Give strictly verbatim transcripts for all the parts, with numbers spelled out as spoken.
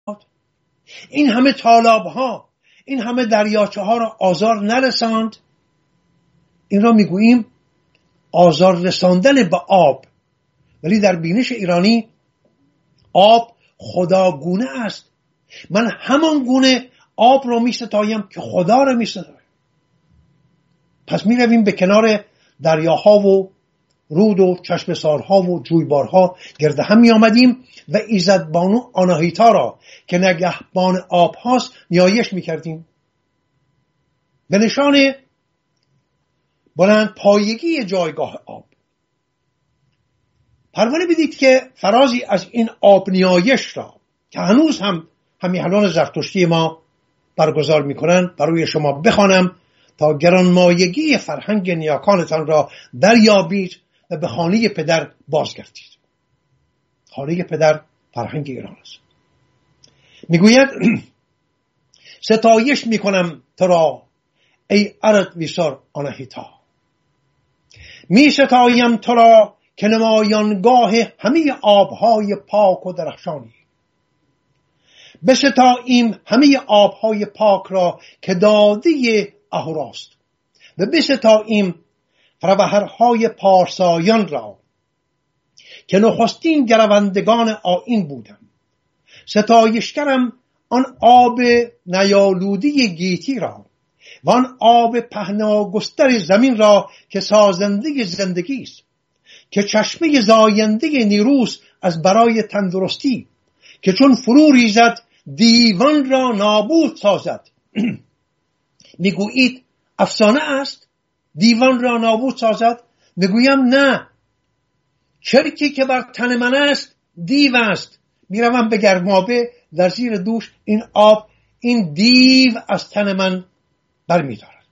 این همه تالاب ها، این همه دریاچه ها را آزار نرساند. این را میگوییم آزار رساندن به آب. ولی در بینش ایرانی آب خداگونه است. من همان گونه آب را می ستایم که خدا را می ستایم. پس می رویم به کنار دریاها و رود و چشمسارها و جویبارها گرد هم می آمدیم و ایزدبانو آناهیتا را که نگهبان آب هاست نیایش می کردیم. به نشان بلند پایگی جایگاه آب. پروانه بدید که فرازی از این آب نیایش را که هنوز هم همیهنان زرتشتی ما برگزار میکنن برای شما بخوانم تا گرانمایگی فرهنگ نیاکانتان را دریابید و به خانه پدر بازگردید. خانه پدر فرهنگ ایران است. میگوید ستایش میکنم تو را ای ارد ویسار آناهیتا، می ستایم تو را که نمایانگاه همه آبهای پاک و درخشانی. بستاییم همه آبهای پاک را که داده اهوراست و بستاییم فروهرهای پارسایان را که نخستین گروندگان آیین بودم. ستایشگرم آن آب نیالودی گیتی را و آن آب پهناگستر زمین را که سازنده زندگی است، که چشمه زاینده نیروس از برای تندرستی، که چون فرو ریزد دیوان را نابود سازد. میگویید افسانه است دیوان را نابود سازد؟ میگویم نه، چرکی که بر تن من است دیو است. میروم به گرمابه، در زیر دوش این آب این دیو از تن من برمیدارد.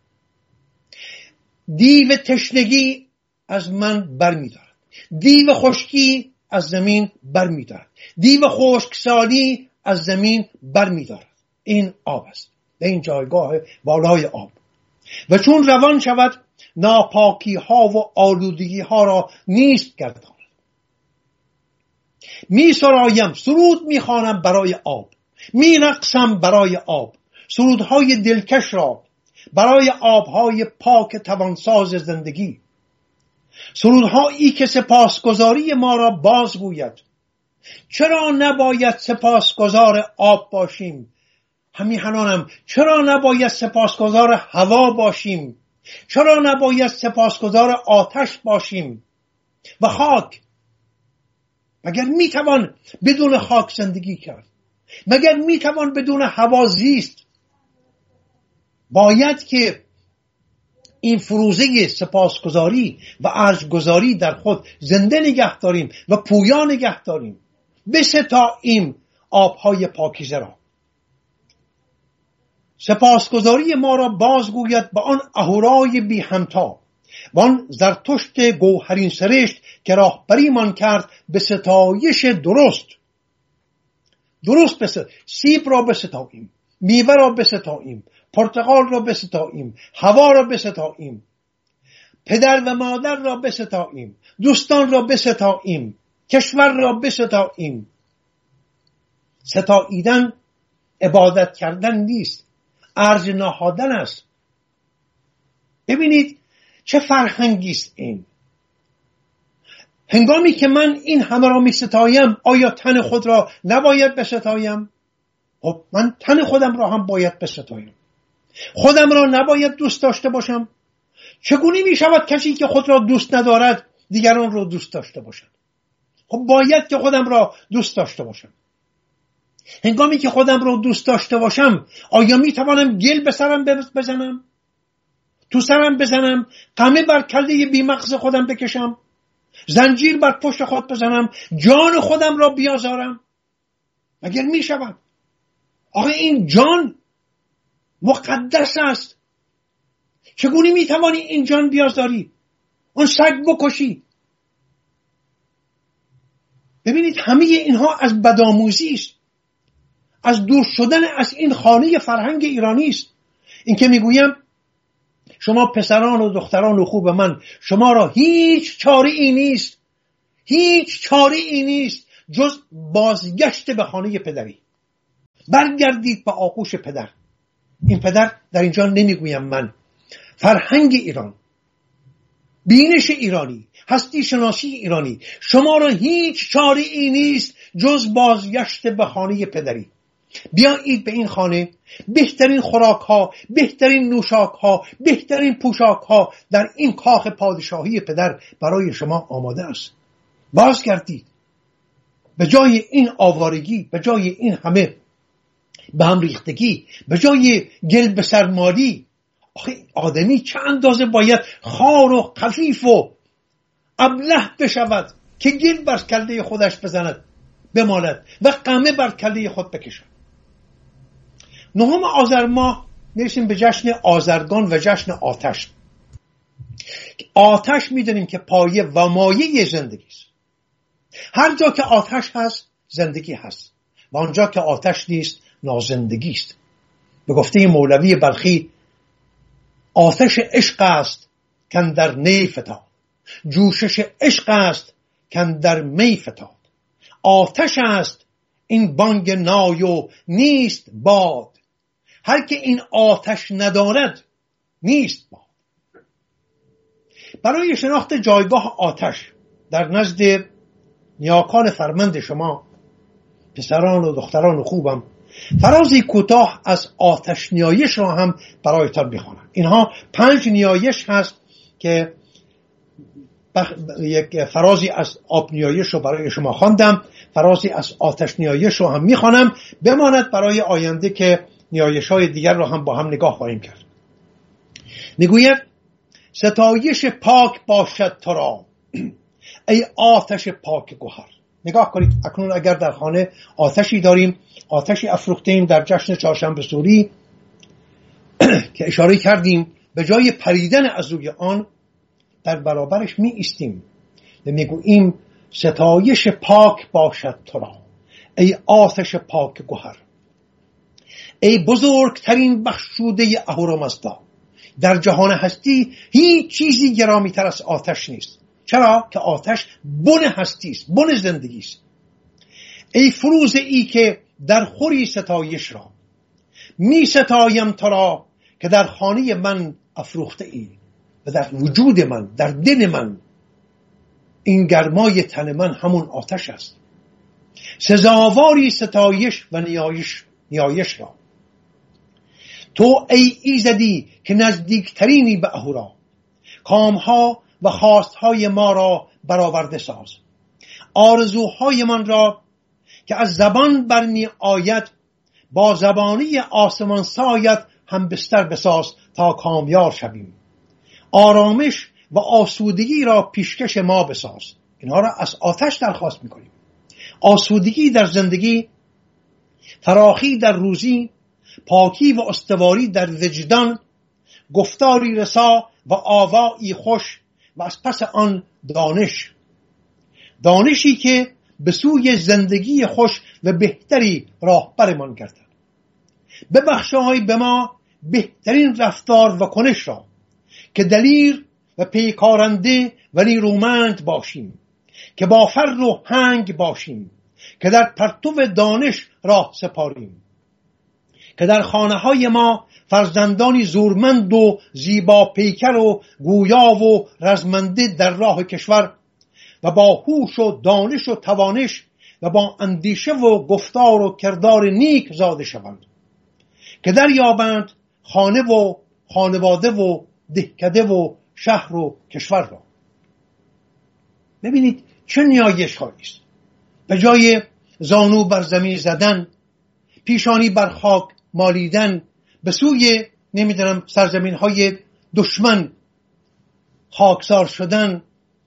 دیو تشنگی از من برمیدارد. دیو خشکی از زمین برمیدارد. دیو خشکسالی از زمین برمیدارد. این آب است، به این جایگاه بالای آب. و چون روان شود ناپاکی ها و آلودگی ها را نیست گرداند. می سرایم، سرود می خوانم برای آب، می رقصم برای آب، سرودهای دلکش را برای آبهای پاک توانساز زندگی، سرودهایی که سپاسگزاری ما را بازگوید. چرا نباید سپاسگزار آب باشیم؟ همیهنانم، چرا نباید سپاسگزار هوا باشیم؟ چرا نباید سپاسگزار آتش باشیم و خاک؟ مگر میتوان بدون خاک زندگی کرد؟ مگر میتوان بدون هوا زیست؟ باید که این فروزه سپاسگزاری و ارزگزاری در خود زنده نگه داریم و پویا نگه داریم. بستاییم آبهای پاکیزه را. سپاسگزاری ما را بازگوید به آن اهورای بی همتا و آن زرتشت گوهرین سرشت که راهبریمان کرد به ستایش درست. درست بستاییم. سیب را بستاییم، میوه را بستاییم، پرتقال را بستاییم، هوا را بستاییم، پدر و مادر را بستاییم، دوستان را بستاییم، کشور را بستاییم. ستاییدن عبادت کردن نیست، ارج نهادن است. ببینید چه فرهنگی است این. هنگامی که من این همه را می ستایم، آیا تن خود را نباید بستایم؟ خب من تن خودم را هم باید بستایم. خودم را نباید دوست داشته باشم؟ چگونه می شود کسی که خود را دوست ندارد دیگران را دوست داشته باشد؟ خب باید که خودم را دوست داشته باشم. هنگامی که خودم را دوست داشته باشم، آیا می توانم گل به سرم بزنم؟ تو سرم بزنم؟ قمه بر کله بیمغز خودم بکشم؟ زنجیر بر پشت خود بزنم؟ جان خودم را بیازارم؟ مگر می شود؟ آخه این جان مقدس است. چگونه می توانی این جان بیازاری؟ اون سگ بکشی؟ ببینید همه اینها از بدآموزی است، از دور شدن از این خانه فرهنگ ایرانی است. این که میگویم شما پسران و دختران و خوب من، شما را هیچ چاره ای نیست، هیچ چاره ای نیست جز بازگشت به خانه پدری. برگردید به آغوش پدر. این پدر در اینجا نمیگویم من، فرهنگ ایران، بینش ایرانی، هستی شناسی ایرانی، شما را هیچ چاره ای نیست جز بازگشت به خانه پدری. بیایید به این خانه، بهترین خوراک ها، بهترین نوشاک ها، بهترین پوشاک ها در این کاخ پادشاهی پدر برای شما آماده است. بازگردید. به جای این آوارگی، به جای این همه به هم ریختگی، به جای گل به سرمالی، آخه آدمی چه اندازه باید خار و خفیف و ابله بشود که گل بر کله خودش بزند، بماند و قمه بر کله خود بکشد. نهم آذر ماه میرسیم به جشن آذرگان و جشن آتش. آتش میدونیم که پایه و مایه زندگی است. هر جا که آتش هست زندگی هست و آنجا که آتش نیست نازندگی است. به گفته مولوی بلخی آتش عشق است کاندر نی فتاد، جوشش عشق است کاندر می فتاد. آتش است این بانگ نای و نیست باد، هر که این آتش ندارد نیست باد. برای شناخت جایگاه آتش در نزد نیاکان فرمند شما، پسران و دختران خوبم، فرازی کوتاه از آتش نیایش را هم برایتان میخوانم. اینها پنج نیایش هست که بخ... یک فرازی از آب نیایش رو برای شما خواندم، فرازی از آتش نیایش رو هم میخوانم، بماند برای آینده که نیایش های دیگر رو هم با هم نگاه خواهیم کرد. میگوید ستایش پاک باشد تو را ای آتش پاک گوهر. نگاه کنید اکنون اگر در خانه آتشی داریم، آتشی افروخته ایم در جشن چهارشنبه سوری که اشاره کردیم، به جای پریدن از روی آن در برابرش می ایستیم و میگوییم ستایش پاک باشد تو را ای آتش پاک گوهر، ای بزرگترین بخشوده اهورامزدا. در جهان هستی هیچ چیزی گرامی تر از آتش نیست. چرا؟ که آتش بن هستی است، بن زندگی است. ای فروزه ای که در خوری ستایش را، می ستایم تو را که در خانه من افروخته ای و در وجود من، در دل من این گرمای تن من همون آتش است. سزاواری ستایش و نیایش نیایش را. تو ای ایزدی که نزدیکترینی به اهورا، کامها و خواستهای ما را برآورده ساز. آرزوهای من را که از زبان برمی آید با زبانی آسمان سایت هم بستر بساز تا کامیار شویم. آرامش و آسودگی را پیشکش ما بساز. اینها را از آتش درخواست میکنیم. آسودگی در زندگی، فراخی در روزی، پاکی و استواری در وجدان، گفتاری رسا و آوایی خوش و از پس آن دانش. دانشی که به سوی زندگی خوش و بهتری راهبرمان گردد. ببخشای به ما بهترین رفتار و کنش را که دلیر و پیکارنده و نیرومند باشیم، که با فر و هنگ باشیم، که در پرتو دانش راه سپاریم، که در خانه های ما فرزندانی زورمند و زیبا پیکر و گویا و رزمنده در راه کشور و با هوش و دانش و توانش و با اندیشه و گفتار و کردار نیک زاده شوند، که دریابند خانه و خانواده و دهکده و شهر و کشور را. ببینید چه نیایش هایی است. به جای زانو بر زمین زدن، پیشانی بر خاک مالیدن، به سوی نمیدونم سرزمین های دشمن خاکسار شدن،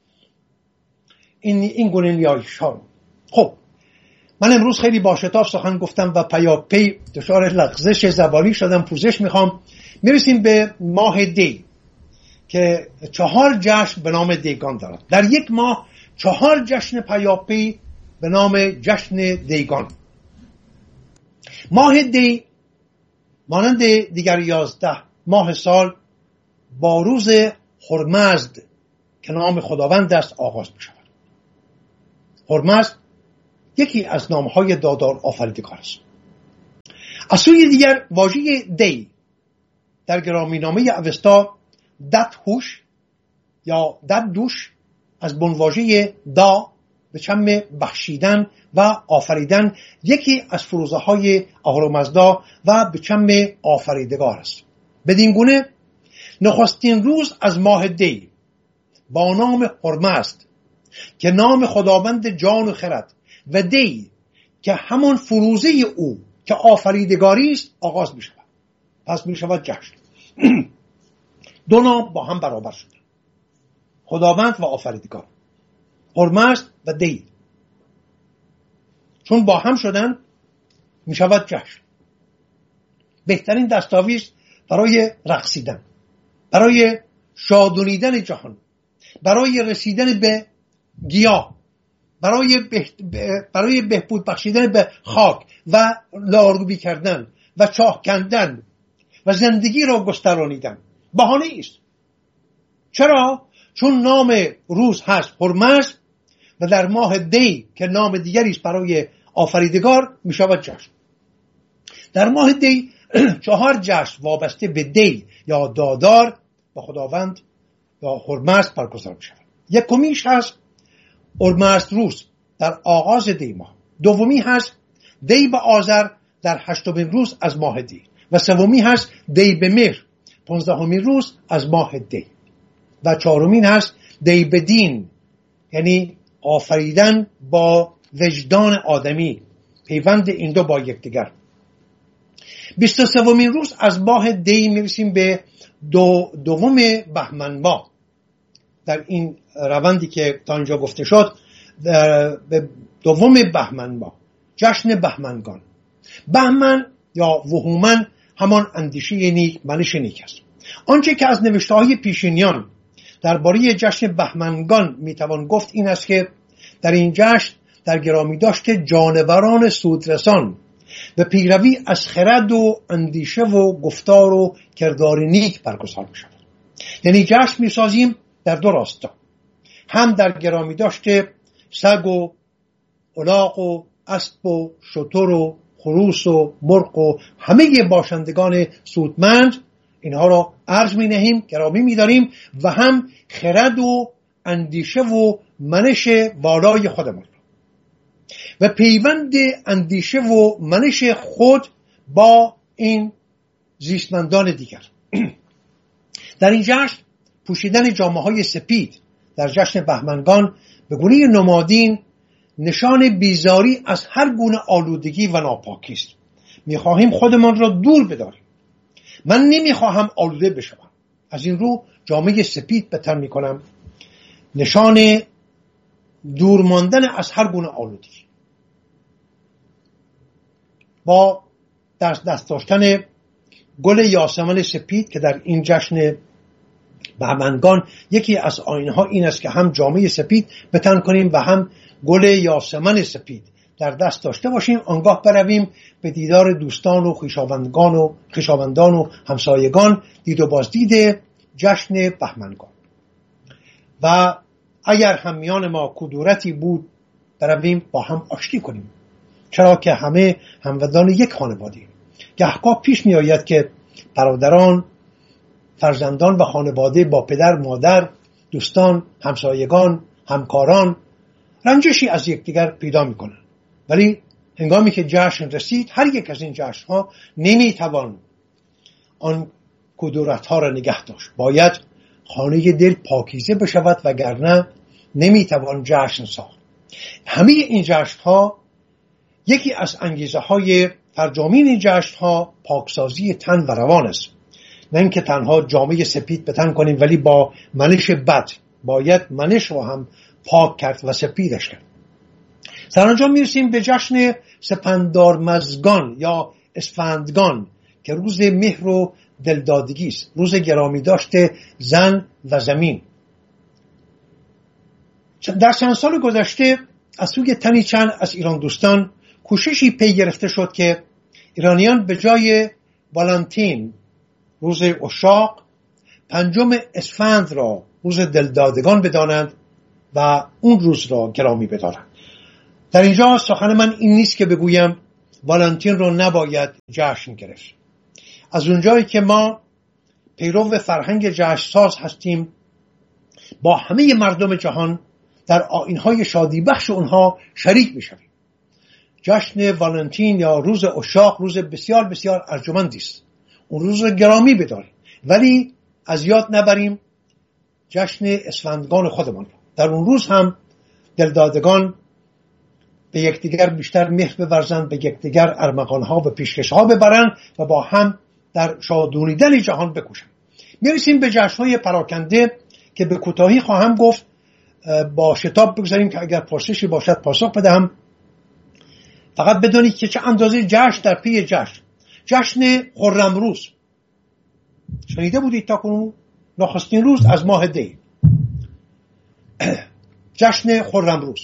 این این گونه نیایش ها. خب من امروز خیلی با شتاب سخن گفتم و پیاپی دچار لغزش زبانی شدم، پوزش میخوام. میرسیم به ماه دی که چهار جشن به نام دیگان دارد. در یک ماه چهار جشن پیاپی به نام جشن دیگان. ماه دی مانند دیگر یازده ماه سال با روز خرمزد که نام خداوند است آغاز می شود. خرمزد یکی از نامهای دادار آفریدگار است. از سوی دیگر واژه دی در گرامینامه اوستا دت هوش یا دت دوش از بنواژه دا به چم بخشیدن و آفریدن یکی از فروزه های اهورامزدا و به چم آفریدگار است. بدین گونه نخستین روز از ماه دی با نام هرمزد که نام خداوند جان و خرد و دی که همان فروزه او که آفریدگاری است آغاز می شود. پس می شود جشن. دو نام با هم برابر شد، خداوند و آفریدگار، هرمزد و دی، چون با هم شدن می شود جشن. بهترین دستاویز برای رقصیدن، برای شادونیدن جهان، برای رسیدن به گیاه، برای به... برای بهبود بخشیدن به خاک و لاروبی کردن و چاه کندن و زندگی را گسترانیدن بهانه است. چرا؟ چون نام روز هست هرمزد و در ماه دی که نام دیگری است برای آفریدگار می شود جشن. در ماه دی چهار جشن وابسته به دی یا دادار با خداوند یا هرمزد برگزار می شود. یکمیش هست هرمزد روز در آغاز دی ماه، دومی هست دی به آذر در هشتمین روز از ماه دی و سومی هست دی به مهر پانزدهمین روز از ماه دی و چهارمین هست دی به دین، یعنی آفریدن با وجدان آدمی، پیوند این دو با یکدیگر. بیست و سومین روز از ماه دی میرسیم به دو دوم بهمن ماه. در این روندی که تا اینجا گفته شد به دوم بهمن ماه، جشن بهمنگان. بهمن یا وهومن همان اندیشه نیک، منش نیک است. آنچه که از نوشته های پیشینیان درباره جشن بهمنگان میتوان گفت این است که در این جشن در گرامی داشته جانوران سودرسان و پیروی از خرد و اندیشه و گفتار و کردار نیک برگزار می شود. یعنی جشن می سازیم در دو راستا، هم در گرامی داشته سگ و الاغ و اسب و شتر و خروس و مرغ و همه باشندگان سودمند، اینها را ارج می نهیم، گرامی می داریم، و هم خرد و اندیشه و منش والای خودمان و پیوند اندیشه و منش خود با این زیستمندان دیگر. در این جشن پوشیدن جامه های سپید در جشن بهمنگان به گونه نمادین نشان بیزاری از هر گونه آلودگی و ناپاکی است. میخواهیم خودمان را دور بداریم. من نمیخواهم آلوده بشوم، از این رو جامه سپید به تن میکنم، نشان دور ماندن از هر گونه آلودگی. با دست دست داشتن گل یاسمن سپید که در این جشن بهمنگان یکی از آیین‌ها این است که هم جامه سپید به تن کنیم و هم گل یاسمن سپید در دست داشته باشیم، آنگاه برویم به دیدار دوستان و خویشاوندگان و خویشاوندان و همسایگان، دید و بازدید جشن بهمنگان. و اگر هم میان ما کدورتی بود برویم با هم آشتی کنیم، چرا که همه هموطنان یک خانواده‌ایم. گهگاه پیش می آید که برادران، فرزندان و خانواده با پدر، مادر، دوستان، همسایگان، همکاران رنجشی از یکدیگر پیدا می کنند، ولی هنگامی که جشن رسید هر یک از این جشن ها نمی توان آن کدورت ها را نگه داشت. باید خانه دل پاکیزه بشود وگرنه نمی توان جشن ساخت. همه این جشن ها یکی از انگیزه های فرجامین این جشن ها پاکسازی تن و روان است. نه اینکه تنها جامعه سپید به تن کنیم ولی با منش بد، باید منش رو هم پاک کرد و سپیدش کرد. سرانجام میرسیم به جشن سپندارمزگان یا اسفندگان که روز مهر و دلدادگی است، روز گرامی داشته زن و زمین. در چند سال گذشته از سوی تنی چند از ایران دوستان کوششی پی گرفته شد که ایرانیان به جای والنتین روز عشاق، پنجم اسفند را روز دلدادگان بدانند و اون روز را گرامی بدارند. در اینجا سخن من این نیست که بگویم والنتین رو نباید جشن گرفت. از اونجایی که ما پیرو فرهنگ جشن ساز هستیم، با همه مردم جهان در آیین‌های شادی بخش اونها شریک میشویم. جشن والنتین یا روز عشاق روز بسیار بسیار ارجمندی است. اون روز رو گرامی بداریم، ولی از یاد نبریم جشن اسفندگان خودمان. در اون روز هم دلدادگان به یکدیگر بیشتر مهر بورزند، به یکدیگر ارمغان‌ها و پیشکش‌ها ببرند و با هم در شادونیدن جهان بکوشند. میرسیم به جشن‌های پراکنده که به کوتاهی خواهم گفت، با شتاب بگذاریم که اگر پرسشی باشد پاسخ بدهم. فقط بدونید که چه اندازه جشن در پی جشن. جشن خرمروز شنیده بودید تا کنون؟ نخستین روز از ماه دی، جشن خرمروز.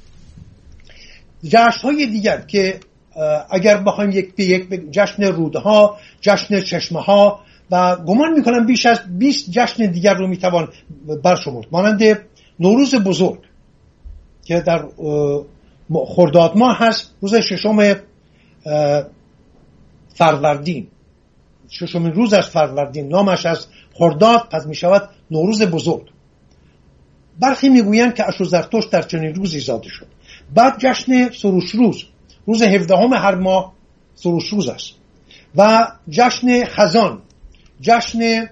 جشن‌های دیگر که اگر بخوایم یک به یک، جشن رودها، جشن چشمه‌ها و گمان میکنم بیش از بیست جشن دیگر رو میتوان برشمرد، مانند نوروز بزرگ که در خرداد ماه هست، روز ششم فروردین، ششمین روز از فروردین، نامش از خرداد پس میشود نوروز بزرگ. برخی میگویند که اشوزرتشت در چنین روزی زاده شد. بعد جشن سروش روز، روز هفدهم هر ماه سروش روز است. و جشن خزان، جشن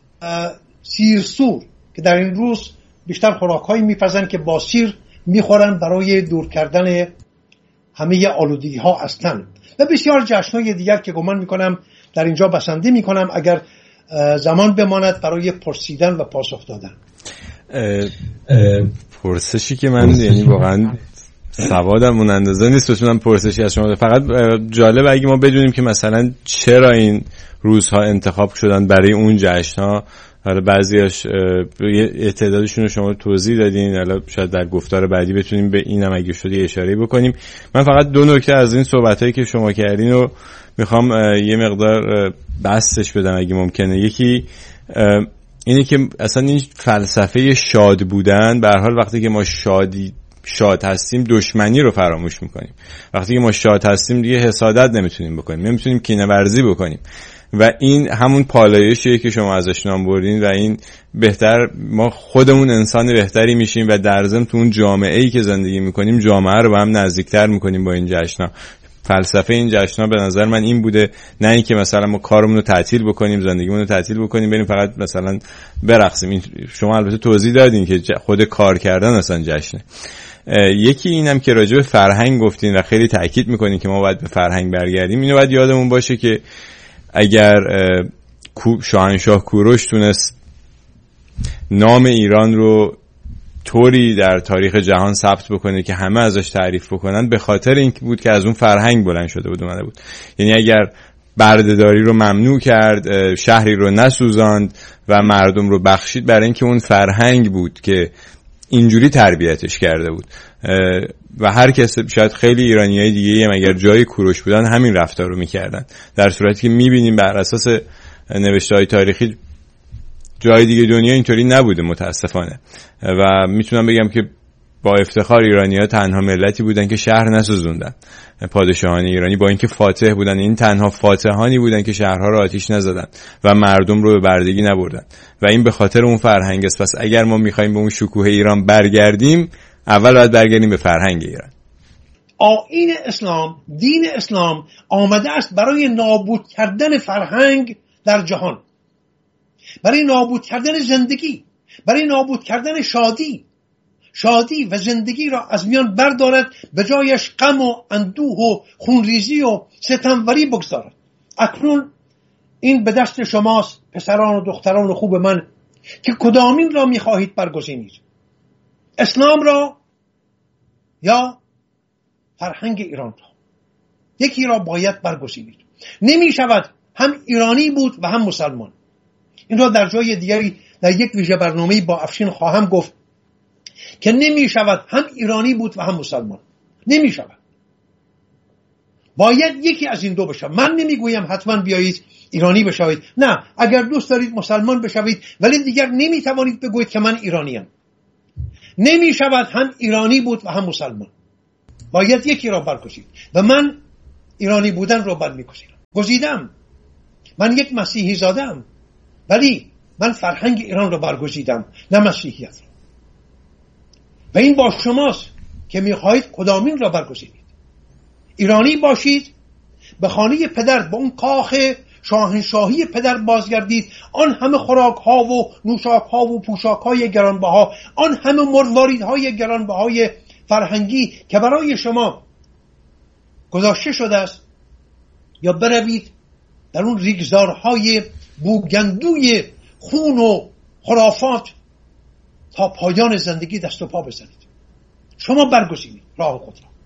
سیرسور که در این روز بیشتر خوراک‌هایی می‌پزند که با سیر می‌خورن برای دور کردن همه آلودگی‌ها از تن، و بسیار جشن‌های دیگر که گمان می‌کنم در اینجا بسنده می‌کنم اگر زمان بماند برای پرسیدن و پاسخ دادن. اه اه پرسشی که من یعنی واقعا سوادم اون اندازه نیست بتونم پرسشی از شما. فقط جالب اگه ما بدونیم که مثلا چرا این روزها انتخاب شدن برای اون جشن‌ها. حالا بعضیاش یه تعدادشون رو شما توضیح دادین، حالا شاید در گفتار بعدی بتونیم به اینم اگه شد یه اشاره بکنیم. من فقط دو نکته از این صحبتایی که شما کردین رو میخوام یه مقدار بستش بدم اگه ممکنه. یکی اینه که اصلا این فلسفه شاد بودن، به هر حال وقتی که ما شادی شاد هستیم دشمنی رو فراموش میکنیم. وقتی که ما شاد هستیم دیگه حسادت نمیتونیم بکنیم، نمیتونیم کینه ورزی بکنیم، و این همون پالایشیه که شما ازش نام بردین. و این بهتر ما خودمون انسان بهتری میشیم و در ضمن تو اون جامعه‌ای که زندگی میکنیم جامعه رو با هم نزدیکتر میکنیم با این جشن‌ها. فلسفه این جشن‌ها به نظر من این بوده، نه اینکه مثلا ما کارمون رو تعطیل بکنیم، زندگیمون رو تعطیل بکنیم، بریم فقط مثلا برقصیم. این شما البته توضیح دادین که خود کار کردن اصلا جشنه. یکی اینم که راجع به فرهنگ گفتین و خیلی تاکید میکنین که ما باید به فرهنگ برگردیم. اینو باید یادمون باشه که اگر شاهنشاه کوروش تونست نام ایران رو طوری در تاریخ جهان ثبت بکنه که همه ازش تعریف بکنن، به خاطر این بود که از اون فرهنگ بلند شده بود اومده بود. یعنی اگر بردهداری رو ممنوع کرد، شهری رو نسوزاند و مردم رو بخشید، برای اینکه اون فرهنگ بود که اینجوری تربیتش کرده بود. و هر کس، شاید خیلی ایرانیای دیگه هم اگر جای کوروش بودن همین رفتار رو میکردن، در صورتی که میبینیم بر اساس نوشته‌های تاریخی جای دیگه دنیا اینطوری نبوده متاسفانه. و میتونم بگم که با افتخار ایرانی‌ها تنها ملتی بودن که شهر نسوزوندن. پادشاهان ایرانی با اینکه فاتح بودن، این تنها فاتحانی بودن که شهرها رو آتیش نزدن و مردم رو به بردگی نبردن، و این به خاطر اون فرهنگ است. پس اگر ما می‌خوایم به اون شکوه ایران برگردیم، اول باید برگردیم به فرهنگ ایران. آیین اسلام، دین اسلام آمده است برای نابود کردن فرهنگ در جهان، برای نابود کردن زندگی، برای نابود کردن شادی شادی و زندگی را از میان بردارد، به جایش غم و اندوه و خونریزی و ستموری بگذارد. اکنون این به دست شماست پسران و دختران خوب من که کدامین را میخواهید برگزینید، اسلام را یا فرهنگ ایران را؟ یکی را باید برگزینید. نمی شود هم ایرانی بود و هم مسلمان. این را در جای دیگری در یک ویژه برنامه‌ای با افشین خواهم گفت که نمی شود هم ایرانی بود و هم مسلمان. نمی شود. باید یکی از این دو بشه. من نمیگویم حتما بیایید ایرانی بشوید، نه، اگر دوست دارید مسلمان بشوید، ولی دیگر نمی توانید بگویید که من ایرانیم. نمی شود هم ایرانی بود و هم مسلمان. باید یکی را برگزینید. و من ایرانی بودن رو برمیگزینم. گزیدم. من یک مسیحی زادم، ولی من فرهنگ ایران رو برگزیدم، نه مسیحیت رو. و این با شماست که میخواهید کدامین را برگزینید. ایرانی باشید، به خانه پدر، به اون کاخ شاهنشاهی پدر بازگردید. آن همه خوراک ها و نوشاک ها و پوشاک های گرانبها، آن همه مروارید های گرانبهای فرهنگی که برای شما گذاشته شده است، یا بروید در اون ریگزارهای بوگندوی خون و خرافات تا پایان زندگی دست و پا بزنید. شما برگزینید راه خود را.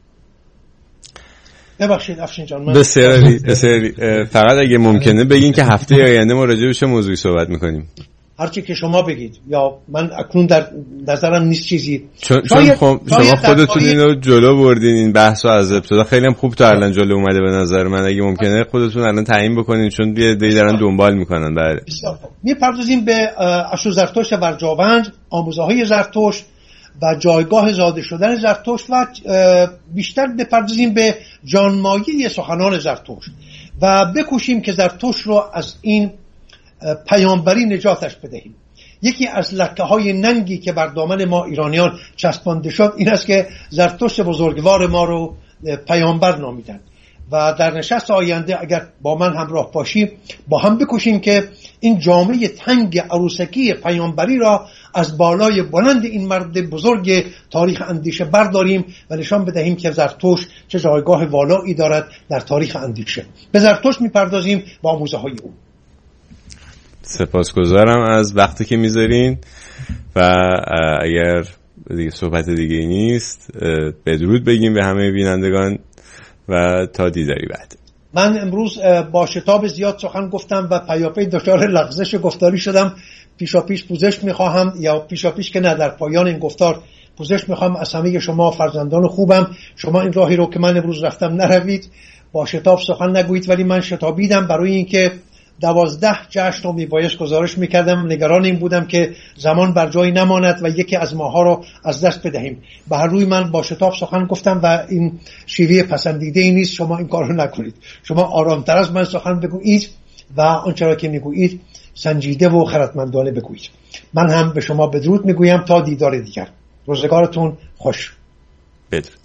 ببخشید افشین جان، من بسیاری بسیاری فقط اگه ممکنه بگین که هفته آینده ما راجع به چه موضوعی صحبت میکنیم؟ هرچی که شما بگید، یا من اکنون در نظرم نیست چیزی. چون, چون خب شما خودتون اینو جلو بردین، این بحثو از ابتدا خیلی هم خوب تا الان جلو اومده به نظر من. اگه ممکنه خودتون الان تعیین بکنین، چون یه دی دارن دنبال میکنن. بله میپردازیم به اشو زرتشت برجاوند، آموزه‌های زرتشت و جایگاه زاده شدن زرتشت، و بیشتر بپردازیم به جانمایه سخنان زرتشت و بکوشیم که زرتشت رو از این پیامبری نجاتش بدهیم. یکی از لکه های ننگی که بر دامن ما ایرانیان چسبانده شد این است که زرتشت بزرگوار ما رو پیامبر نامیدن. و در نشست آینده اگر با من همراه باشیم، با هم بکوشیم که این جامعه تنگ عروسکی پیامبری را از بالای بلند این مرد بزرگ تاریخ اندیشه برداریم و نشان بدهیم که زرتشت چه جایگاه والایی دارد در تاریخ اندیشه. به زرتشت میپردازیم با آموزه های او. سپاسگزارم از وقتی که میذارین و اگر دیگه صحبت دیگه نیست بدرود بگیم به همه بینندگان و تا دیداری بعد. من امروز با شتاب زیاد سخن گفتم و پیاپی دچار لغزش گفتاری شدم. پیشا پیش پوزش میخواهم، یا پیشا پیش که نه، در پایان این گفتار پوزش میخواهم از همه شما فرزندان خوبم. شما این راهی رو که من امروز رفتم نروید، با شتاب سخن نگویید، ولی من شتابیدم برای اینکه دوازده جشن رو میبایست گزارش میکردم. نگران این بودم که زمان بر جای نماند و یکی از ماها رو از دست بدهیم. به هر روی من با شتاب سخن گفتم و این شیوه پسندیده ای نیست. شما این کار رو نکنید. شما آرامتر از من سخن بگویید و آنچه را که میگویید سنجیده و خردمندانه بگویید. من هم به شما بدرود میگویم تا دیدار دیگر. روزگارتون خوش. بدرود.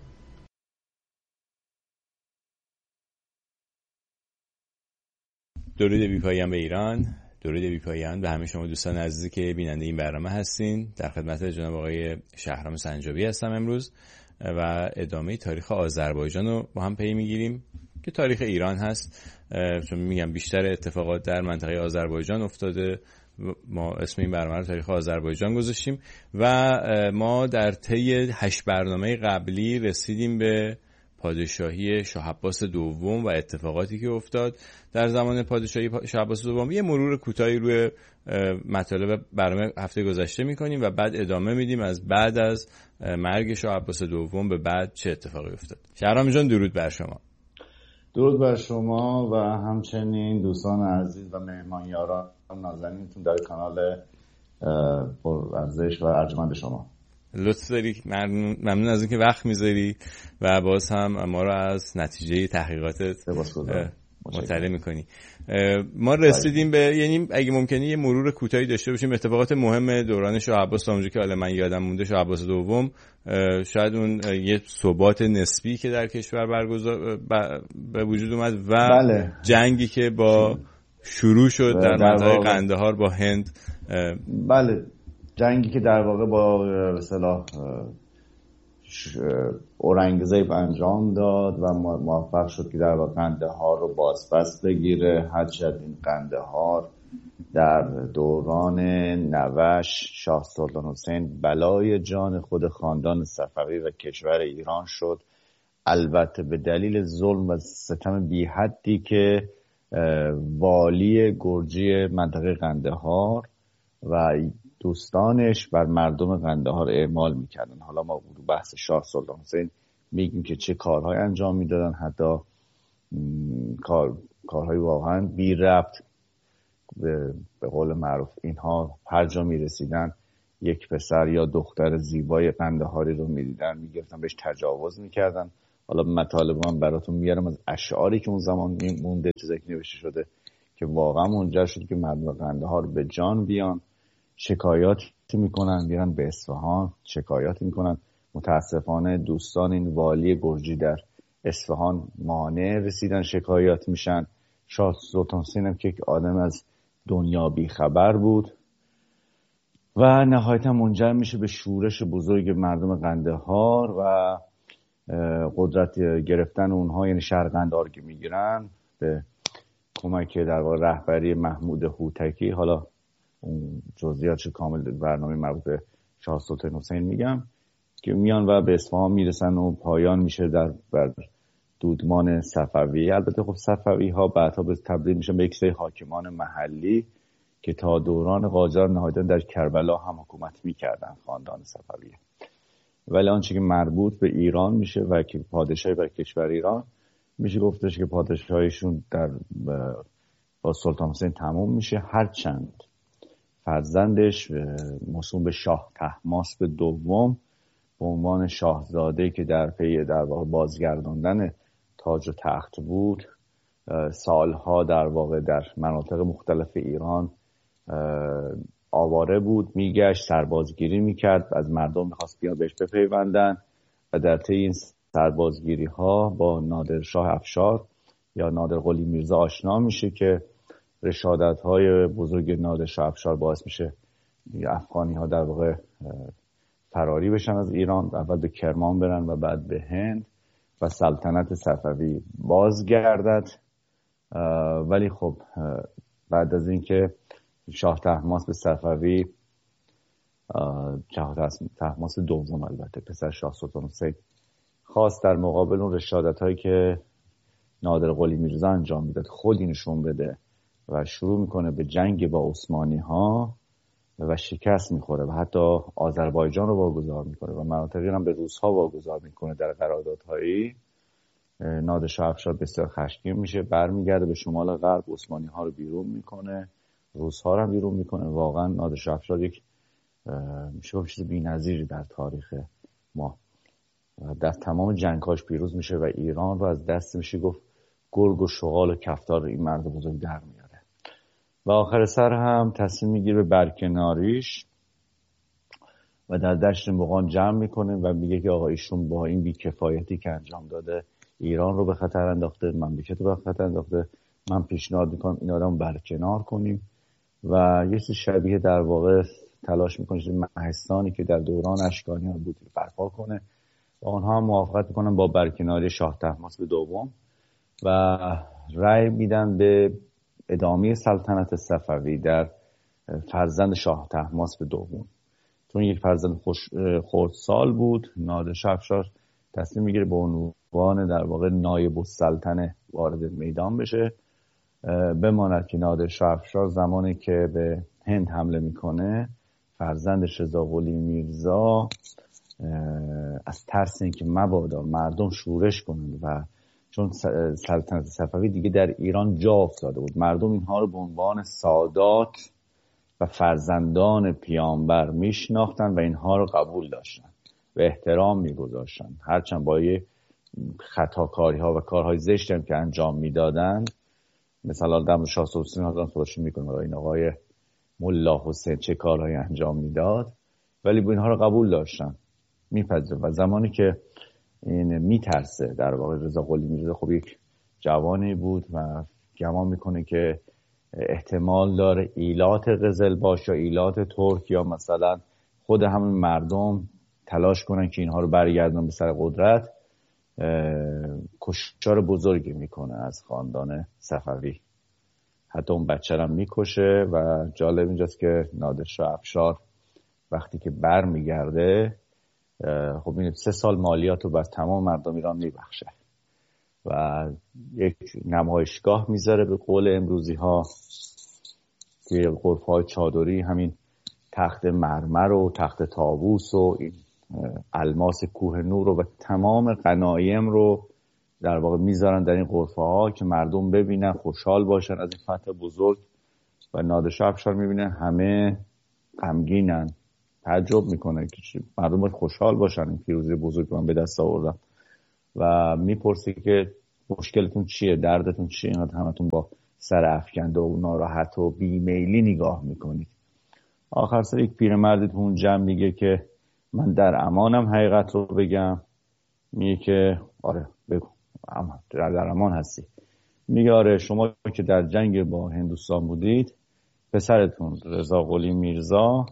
درود بی‌پایان به ایران، درود بی‌پایان به همه شما دوستان عزیزی که بیننده این برنامه هستین. در خدمت جناب آقای شهرام سنجابی هستم امروز و ادامه تاریخ آذربایجان رو با هم پی میگیریم که تاریخ ایران هست، چون میگم بیشتر اتفاقات در منطقه آذربایجان افتاده. ما اسم این برنامه رو تاریخ آذربایجان گذاشتیم و ما در طی هشت برنامه قبلی رسیدیم به پادشاهی شاه عباس دوم و اتفاقاتی که افتاد در زمان پادشاهی شاه عباس دوم. یه مرور کوتاهی روی مطالب برنامه هفته گذشته میکنیم و بعد ادامه میدیم از بعد از مرگ شاه عباس دوم به بعد چه اتفاقی افتاد. شهرام جان درود بر شما. درود بر شما و همچنین دوستان عزیز و مهمان یاران نازنینتون در کانال پرارزش و ارجمند شما. لطف داری، ممنون از اینکه وقت میذاری و باز هم ما رو از نتیجه تحقیقاتت مطلع میکنی. ما رسیدیم به، یعنی اگه ممکنه یه مرور کوتاهی داشته باشیم اتفاقات مهم دوران شاه عباس دوم که حالا من یادم مونده. شاه عباس دوم شاید اون یه ثبات نسبی که در کشور برگزار به وجود اومد و بله. جنگی که با شروع شد در منطقه قندهار با هند. بله، جنگی که در واقع با به اصطلاح اورنگزیب انجام داد و موفق شد که در واقع قندهار رو بازپس بگیره. هرچند این قندهار در دوران نوش شاه سلطان حسین بلای جان خود خاندان صفوی و کشور ایران شد، البته به دلیل ظلم و ستم بی حدی که والی گرجی منطقه قندهار و دوستانش بر مردم قندهار اعمال میکردن. حالا ما رو بحث شاه سلطان حسین میگیم که چه کارهای انجام میدادن، حتی کار کارهای واقعا بی ربط. به, به قول معروف اینها هر جا میرسیدن یک پسر یا دختر زیبای قندهاری رو میدیدن میگرفتن بهش تجاوز میکردن، حالا مطالب من براتون میارم از اشعاری که اون زمان مونده، چیزایی که نوشته شده که واقعا منجر شد که مردم قندهار به جان بیان، شکایات میکنن، میرن به اصفهان شکایات میکنن. متاسفانه دوستان این والی گرجی در اصفهان مانع رسیدن، شکایات میشن. شاه سلطان حسین هم که یک آدم از دنیا بی خبر بود و نهایتا منجر میشه به شورش بزرگ مردم قندهار و قدرت گرفتن اونها، یعنی شهر قندهار که میگیرن به کمک در واقع رهبری محمود هوتکی. حالا اون جزئیاتش کامل برنامه مربوط به شاه سلطان حسین میگم، که میان و به اصفهان میرسن و پایان میشه در بر دودمان صفوی. البته خب صفوی ها بعدها به تبدیل میشن به یک سری حاکمان محلی که تا دوران قاجار نهایتا در کربلا هم حکومت میکردن، خاندان صفوی. ولی آنچه که مربوط به ایران میشه و که پادشاهی بر کشور ایران، میشه گفتش که پادشاهیشون در با سلطان حسین تموم میشه، هرچند فرزندش موسوم به شاه طهماسب دوم به عنوان شاهزاده که در پی در واقع بازگرداندن تاج و تخت بود، سالها در واقع در مناطق مختلف ایران آواره بود، میگشت، سربازگیری میکرد، از مردم میخواست بیان بهش بپیوندن و در طی این سربازگیری ها با نادرشاه افشار یا نادر قلی میرزا آشنا میشه که رشادت های بزرگ نادرشاه افشار باعث میشه افغانی ها در واقع فراری بشن از ایران، اول به کرمان برن و بعد به هند و سلطنت صفوی بازگردد. ولی خب بعد از اینکه شاه طهماسب صفوی، شاه طهماسب دوم البته پسر شاه سلطان حسین، خواست در مقابل اون رشادت هایی که نادر قلی میرزا انجام میداد خودی نشون بده و شروع میکنه به جنگ با عثمانی ها و شکست میخوره و حتی آذربایجان رو واگذار میکنه و مناطقی هم به روس ها واگذار میکنه در قراردادهایی. نادرشاه افشار بسیار خشمگین میشه، برمیگرده به شمال غرب، عثمانی ها رو بیرون میکنه، روس ها رو بیرون میکنه. واقعا نادرشاه افشار یک میشه گفت چیز بی‌نظیری در تاریخ ما، در تمام جنگ‌هاش پیروز میشه و ایران رو از دست میشه گفت گرگ و شغال و کفتار این مرد بزرگ در میاره و آخر سر هم تصمیم میگیره به برکناریش و در دشت مغان جمع میکنه و میگه که آقا ایشون با این بی‌کفایتی که انجام داده ایران رو به خطر انداخته، مملکت رو به خطر انداخته، من پیشنهاد میکنم این آدم برکنار کنیم و یه چیز شبیه در واقع تلاش میکنه مهستانی که در دوران اشکانیان بود برپا کنه و آنها هم موافقت میکنن با برکناری شاه طهماسب دوم و رأی میدن به ادامه سلطنت صفوی در فرزند شاه طهماسب دوم. چون یک فرزند خردسال بود، نادرشاه افشار تصمیم میگیره به عنوان در واقع نایب السلطنه وارد میدان بشه، بماند که نادرشاه افشار زمانی که به هند حمله میکنه فرزندش رضا قلی میرزا از ترس اینکه مبادا مردم شورش کنند و چون سلطنت صفوی دیگه در ایران جا افتاده بود، مردم اینها رو به عنوان سادات و فرزندان پیامبر میشناختن و اینها رو قبول داشتن و احترام میگذاشتن، هرچند با یه خطاکاری ها و کارهای زشتی هم که انجام میدادن. مثلا دم شاه سلطان حسین خودش میکنه این آقای ملا حسین چه کارهایی انجام میداد، ولی با اینها رو قبول داشتن، میپذیرن. و زمانی که این میترسه در واقع رضا قلی میرزا، خب یک جوانی بود و گمان میکنه که احتمال داره ایلات قزلباش یا ایلات ترک یا مثلا خود همین مردم تلاش کنن که اینها رو برگردن به سر قدرت، کشتار بزرگی میکنه از خاندان صفوی، حتی اون بچه رو میکشه. و جالب اینجاست که نادرشاه افشار وقتی که بر میگرده خب این سه سال مالیات رو بر تمام مردم ایران میبخشه و یک نمایشگاه میذاره به قول امروزی ها که غرفه های چادری، همین تخت مرمر و تخت طاووس و این الماس کوه نور رو و تمام غنایم رو در واقع میذارن در این غرفه ها که مردم ببینن، خوشحال باشن از این فتح بزرگ. و نادرشاه افشار میبینن همه غمگینن، تعجب میکنه که مردم باید خوشحال باشن این پیروزی بزرگ من به دست آوردم و میپرسه که مشکلتون چیه، دردتون چیه، اینقدر همتون با سر افکنده و ناراحت و بیمیلی نگاه میکنید. آخر سر یک پیرمردی تو اون جمع میگه که من در امانم حقیقت رو بگم. میگه که آره بگو، اما در امان هستی. میگه آره، شما که در جنگ با هندوستان بودید، پسرتون رضا قلی میرزا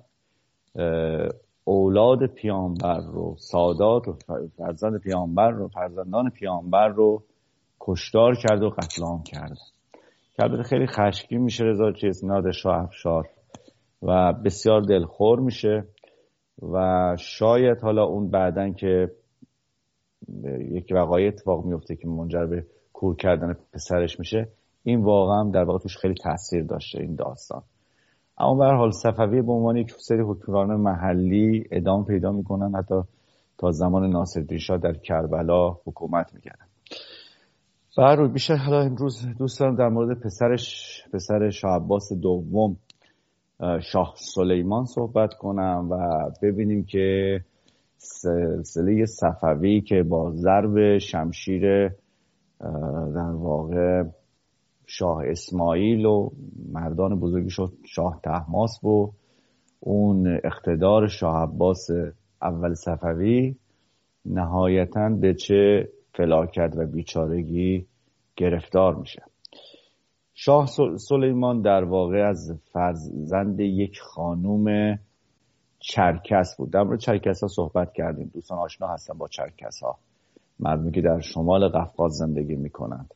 اولاد پیامبر رو، سادات و فرزند پیامبر رو، فرزندان پیامبر رو کشتار کرد و قتل عام کرد. که البته خیلی خشمگین میشه رضا چیز نادر شاه افشار و بسیار دلخور میشه و شاید حالا اون بعدن که یک وقایع اتفاق میفته که منجر به کور کردن پسرش میشه، این واقعا در واقع توش خیلی تاثیر داشته این داستان. اما به هر حال صفوی به عنوان یک سری حکمران محلی ادامه پیدا میکنن، حتی تا زمان ناصرالدین شاه در کربلا حکومت میکردن. برای بیشتر حالا امروز دوست دارم در مورد پسرش پسر شاه عباس دوم شاه سلیمان صحبت کنم و ببینیم که سلسله صفوی که با ضرب شمشیر در واقع شاه اسماعیل و مردان بزرگی شد شاه طهماسب و اون اقتدار شاه عباس اول صفوی نهایتاً به چه فلاکت و بیچارگی گرفتار میشه. شاه سلیمان در واقع از فرزند یک خانوم چرکس بود. در مورد چرکس ها صحبت کردیم، دوستان آشنا هستن با چرکس ها، مردمی که در شمال قفقاز زندگی میکنند.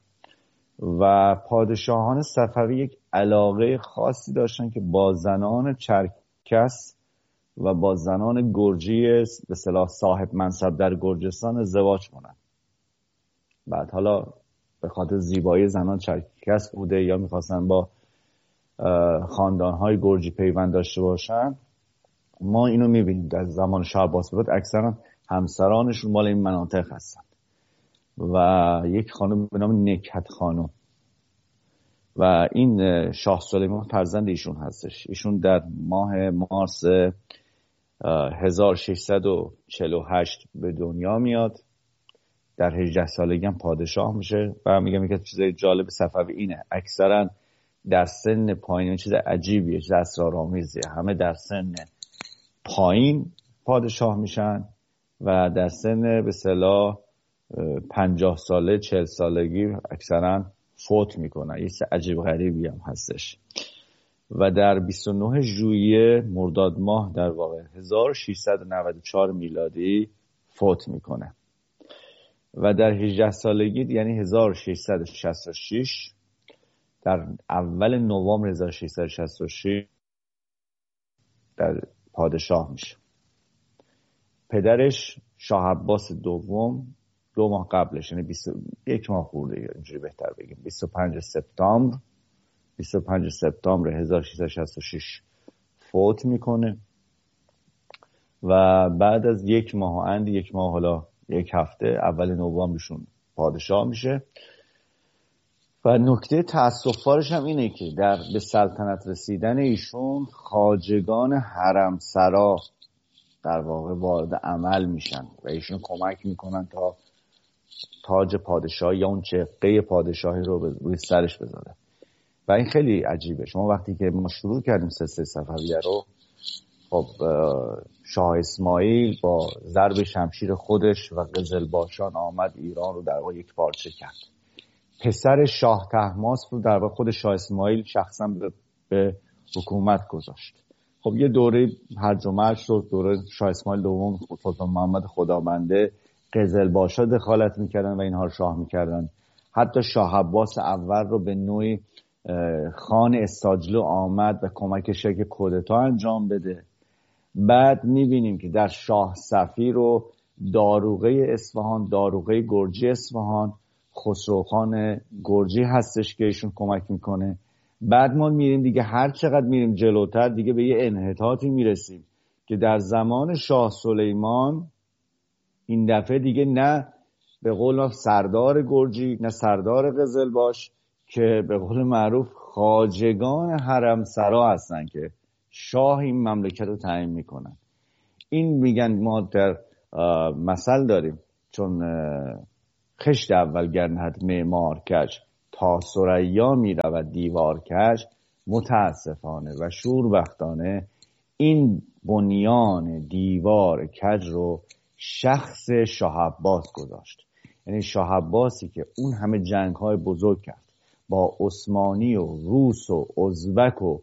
و پادشاهان صفوی یک علاقه خاصی داشتن که با زنان چرکس و با زنان گرجی به اصطلاح صاحب منصب در گرجستان ازدواج کنند. بعد حالا به خاطر زیبایی زنان چرکس بوده یا میخواستن با خاندانهای گرجی پیوند داشته باشن، ما اینو میبینیم در زمان شاه عباس به بعد اکثرا همسرانشون مال این مناطق هستن. و یک خانم به نام نکهت خانم و این شاه سلیمان فرزند ایشون هستش. ایشون در ماه مارس هزار و ششصد و چهل و هشت به دنیا میاد. در هجده سالگی هم پادشاه میشه و میگم یک چیز جالب صفوی اینه، اکثرا در سن پایین، چیز عجیبیه، چیز اسرارآمیزه، همه در سن پایین پادشاه میشن و در سن به اصطلاح پنجاه ساله چهل سالگی اکثرا فوت میکنن. یه چیز عجیب غریبی هم هستش. و در بیست و نه ژوئیه مرداد ماه در واقع هزار و ششصد و نود و چهار میلادی فوت میکنه و در هجده سالگی یعنی هزار و ششصد و شصت و شش در اول نوامبر هزار و ششصد و شصت و شش در پادشاه میشه. پدرش شاه عباس دوم دو ماه قبلش، یعنی بیست یک ماه خورده، اینجوری بهتر بگیم، بیست و پنج سپتامبر بیست و پنج سپتامبر هزار و ششصد و شصت و شش فوت میکنه و بعد از یک ماه اند یک ماه حالا یک هفته اول نوامبرشون پادشاه میشه. و نکته تأسف‌بارش هم اینه که در به سلطنت رسیدن ایشون خواجگان حرم سرا در واقع وارد عمل میشن و ایشون کمک میکنن تا تاج پادشاهی یا اون چقه پادشاهی رو روی سرش بذاره. و این خیلی عجیبه. شما وقتی که ما شروع کردیم سلسله صفویه رو، خب شاه اسماعیل با ضرب شمشیر خودش و قزلباشان آمد ایران رو در واقع یک پارچه کرد. پسر شاه طهماسب رو در واقع خود شاه اسماعیل شخصا به, به حکومت گذاشت. خب یه دوره هرج و مرج شد، دوره شاه اسماعیل دوم، سلطان محمد خدابنده، قزلباشا دخالت میکردن و اینها رو شاه میکردن. حتی شاه عباس اول رو به نوعی خان استاجلو آمد و کمکش که کودتا انجام بده. بعد میبینیم که در شاه صفی رو داروغه اصفهان، داروغه گرجی اصفهان، خسروخان گرجی هستش که ایشون کمک میکنه. بعد ما میریم دیگه، هر چقدر میریم جلوتر دیگه به یه انحطاطی میرسیم که در زمان شاه سلیمان این دفعه دیگه نه به قول سردار گرجی نه سردار قزلباش که به قول معروف خواجگان حرم سرا هستن که شاه این مملکت رو تعیین میکنن. این میگن، ما در مثل داریم، چون خشت اول گرنهد معمار کش، تا ثریا می رود دیوار کش. متاسفانه و شوربختانه این بنیان دیوار کج رو شخص شاه عباس گذاشت. یعنی شاه عباسی که اون همه جنگ های بزرگ کرد با عثمانی و روس و ازبک و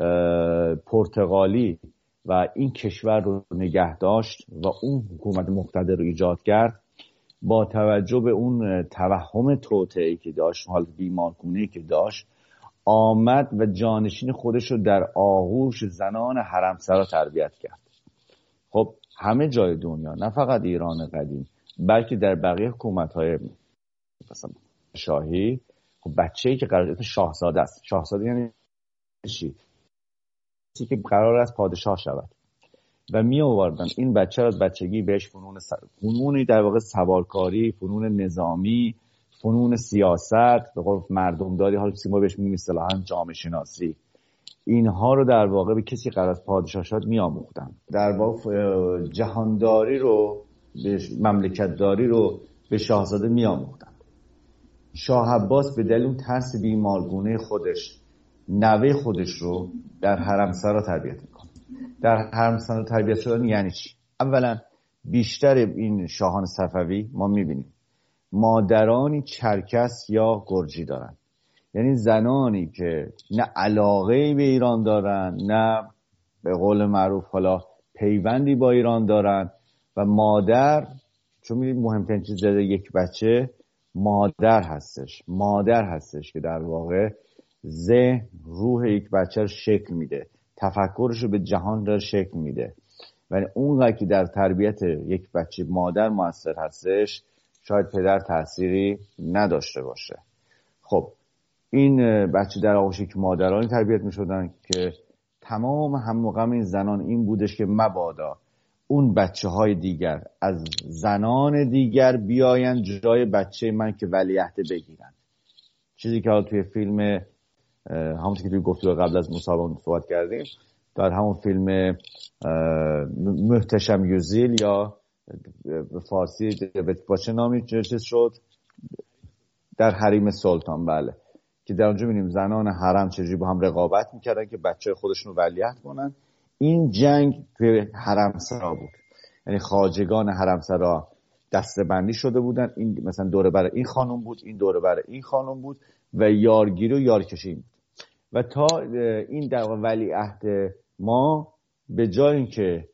پرتغالی و این کشور رو نگه داشت و اون حکومت مقتدر رو ایجاد کرد، با توجه به اون توهم توطئه‌ای که داشت، حال بیمارگونه‌ای که داشت، آمد و جانشین خودش رو در آغوش زنان حرمسرا تربیت کرد. خب همه جای دنیا، نه فقط ایران قدیم بلکه در بقیه حکومت‌های مثلا شاهی، خب بچه‌ای که قرار شاهزاده است. شاهزاده یعنی چی؟ چیزی که قرار است پادشاه شود و می آوردن این بچه را از بچگی بهش فنون س... فنونی در واقع سوارکاری، فنون نظامی، فنون سیاست، به قول مردمداری، حالا ما بهش میگیم اصطلاحاً جامعه شناسی، اینها رو در واقع به کسی قرار است پادشاه شد می آموختن. در واقع جهانداری رو، مملکتداری رو به شاهزاده می آموختن. شاه عباس به دلیل اون ترس بیمارگونه خودش نوه خودش رو در حرمسرا تربیت میکنه. در حرمسرا تربیت شدن یعنی چی؟ اولا بیشتر این شاهان صفوی ما میبینیم مادرانی چرکس یا گرجی دارن، یعنی زنانی که نه علاقه به ایران دارن، نه به قول معروف حالا پیوندی با ایران دارن و مادر، چون می‌بینید مهمترین چیز در یک بچه مادر هستش. مادر هستش که در واقع ذهن، روح یک بچه رو شکل میده، تفکرش رو به جهان داره شکل میده. ولی اونقدر که در تربیت یک بچه مادر موثر هستش، شاید پدر تأثیری نداشته باشه. خب این بچه در آغوش یک مادرانی تربیت میشدن که تمام هم و غم این زنان این بودش که مبادا اون بچه های دیگر از زنان دیگر بیاین جای بچه من که ولیعهد بگیرن. چیزی که حالا توی فیلم همون که توی گفتگو قبل از مصاحبه صحبت کردیم، در همون فیلم محتشم یوزیل یا به فارسی با چه نامی چیز شد، در حریم سلطان، بله، که در اونجا می‌بینیم زنان حرم چجوری با هم رقابت میکردن که بچه خودشون رو ولیعهد کنن. این جنگ توی حرمسرا بود، یعنی خواجگان حرمسرا دسته‌بندی شده بودن، این مثلا دوره برای این خانم بود، این دوره برای این خانم بود و یارگیری و یارکشی بود. و تا این در ولیعهد ما به جای اینکه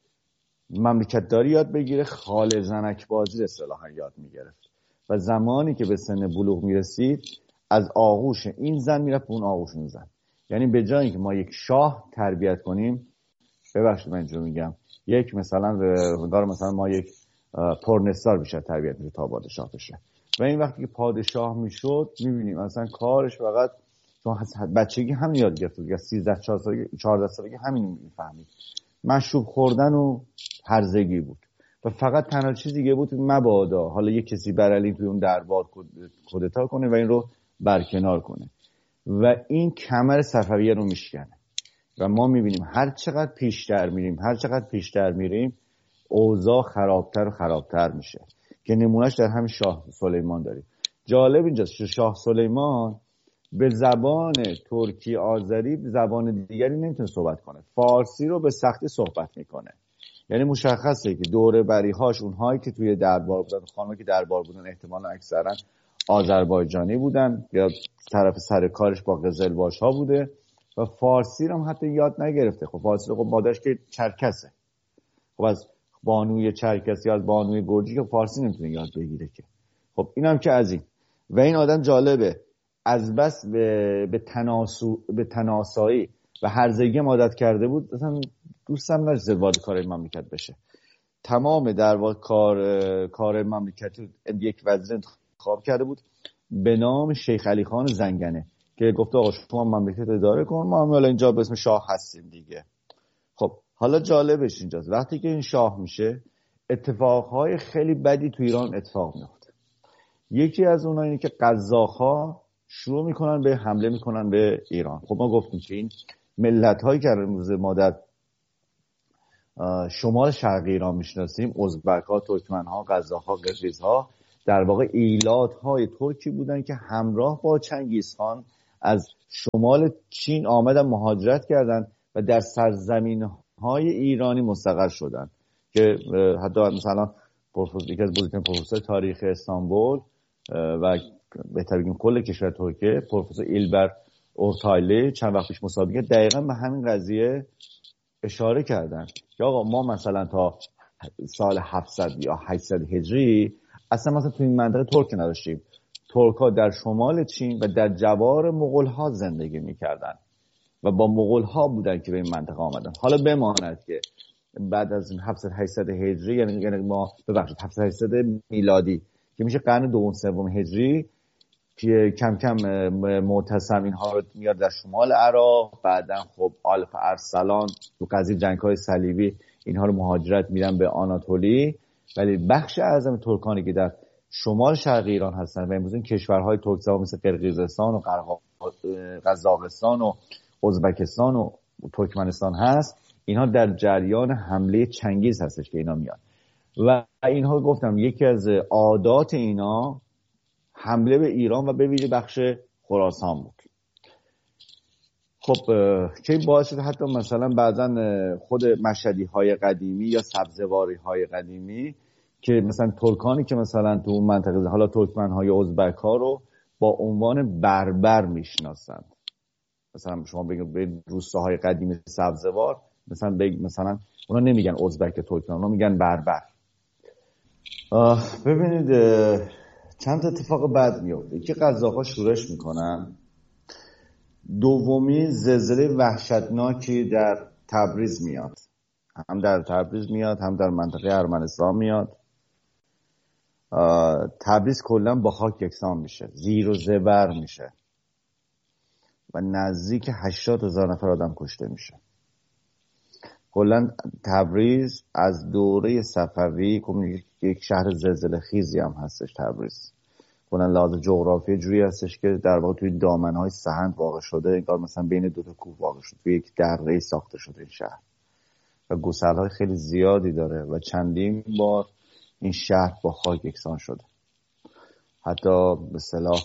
مملکتداری یاد بگیره، خال زنک بازی اصطلاحاً یاد میگرفت و زمانی که به سن بلوغ میرسید از آغوش این زن میرفت به اون آغوش اون زن. یعنی به جای اینکه ما یک شاه تربیت کنیم، ببخشید من اینجوری میگم، یک مثلا دار مثلا ما یک پرنستار بیشتر تربیت میشه تا پادشاه بشه. و این وقتی که پادشاه میشد میبینیم مثلا کارش فقط چون بچگی هم یاد گرفت، دیگه سیزده چهارده سالگی همین میفهمید، مشروب خوردن و هرزگی بود و فقط تنها چیز دیگه بود مبادا حالا یک کسی برلی توی اون دربار کودتا کنه و این رو برکنار کنه و این کمر صفویه رو میشکنه. و ما میبینیم هر چقدر پیشتر میریم هر چقدر پیشتر میریم اوضاع خرابتر و خرابتر میشه که نمونهش در همین شاه سلیمان داریم. جالب اینجاست که شاه سلیمان به زبان ترکی آذری زبان دیگری نمیتونه صحبت کنه، فارسی رو به سختی صحبت میکنه. یعنی مشخصه که دوره بریهاش اونهایی که توی دربار بودن، خانمایی که دربار بودن احتمالاً اکثرا آذربایجانی بودن یا طرف سر کارش با قزلباش ها بوده و فارسی رو هم حتی یاد نگرفته. خب فارسی رو خب مادرش که چرکسه، خب از بانوی چرکسی یا از بانوی گرجی که فارسی نمیتونه یاد بگیره که. خب اینم که از این. و این آدم جالبه، از بس به به تناسو به تناسایی و هرزگی عادت کرده بود، مثلا دوستم نداشت وارد کار مملکت بشه. تمام در واقع کار کار مملکت یک وزیر انتخاب کرده بود به نام شیخ علی خان زنگنه که گفته آقا شما مملکت اداره کن، ما هم اینجا به اسم شاه هستیم دیگه. خب حالا جالبش اینجاست وقتی که این شاه میشه اتفاقهای خیلی بدی تو ایران اتفاق میفته. یکی از اونها اینه که قزاق‌ها شروع میکنن به حمله میکنن به ایران. خب ما گفتیم که این ملت‌هایی که امروز ما در شمال شرق ایران میشناسیم، ازبک‌ها، ترکمن‌ها، قزاق‌ها، قرقیزها، در واقع ایلات‌های ترکی بودن که همراه با چنگیزخان از شمال چین آمدن مهاجرت کردن و در سرزمین‌های ایرانی مستقر شدن که حتی مثلا پروفسور یکی از بزرگترین پروفسور تاریخ استانبول و بهتر بگیم کل کشور ترکیه پروفسور ایلبر اورتایلی چند وقت پیش مسابقه دقیقاً به همین قضیه اشاره کردن که آقا ما مثلا تا سال هفتصد یا هشتصد هجری اصلا مثلا تو این منطقه ترک نداشتیم. ترک‌ها در شمال چین و در جوار مغول‌ها زندگی می‌کردن و با مغول‌ها بودن که به این منطقه آمدن. حالا بماند که بعد از این هفتصد هشتصد هجری یعنی یعنی ما ببخشید هفتصد هشتصد میلادی که میشه قرن دوم سوم هجری که کم کم معتصم اینها رو میاد در شمال عراق، بعدن خب آلپ ارسلان تو قضیه جنگ‌های صلیبی اینها رو مهاجرت میدن به آناتولی، ولی بخش اعظم ترکانی که در شمال شرق ایران هستن و امروز این کشورهای ترک‌زبان مثل قرقیزستان و قزاقستان و ازبکستان و ترکمنستان هست، اینها در جریان حمله چنگیز هستش که اینا میاد و اینها گفتم یکی از عادات اینا حمله به ایران و به ویژه بخش خراسان بود. خب که باعث شد حتی مثلا بعضا خود مشهدی های قدیمی یا سبزواری های قدیمی که مثلا ترکانی که مثلا تو اون منطقه حالا ترکمن های ازبک ها رو با عنوان بربر میشناسند. مثلا شما بگید به روستاهای قدیمی سبزوار مثلا بگید مثلا اونا نمیگن ازبک ترکمن، اونا میگن بربر. ببینید چند اتفاق بد میفته که قزاق‌ها شورش میکنن. دومی زلزله وحشتناکی در تبریز میاد، هم در تبریز میاد هم در منطقه ارمنستان میاد. تبریز کلا با خاک یکسان میشه، زیر و زبر میشه و نزدیک هشتاد هزار نفر آدم کشته میشه. کلا تبریز از دوره صفوی یک شهر زلزله خیزی هم هستش. تبریز کلا لحاظ جغرافی جوری هستش که در واقع توی دامنهای سهند واقع شده، انگار مثلا بین دو تا کوه واقع شده، توی یک دره ساخته شده این شهر و گسل‌های خیلی زیادی داره و چندین بار این شهر با خاک یکسان شده. حتی به اصطلاح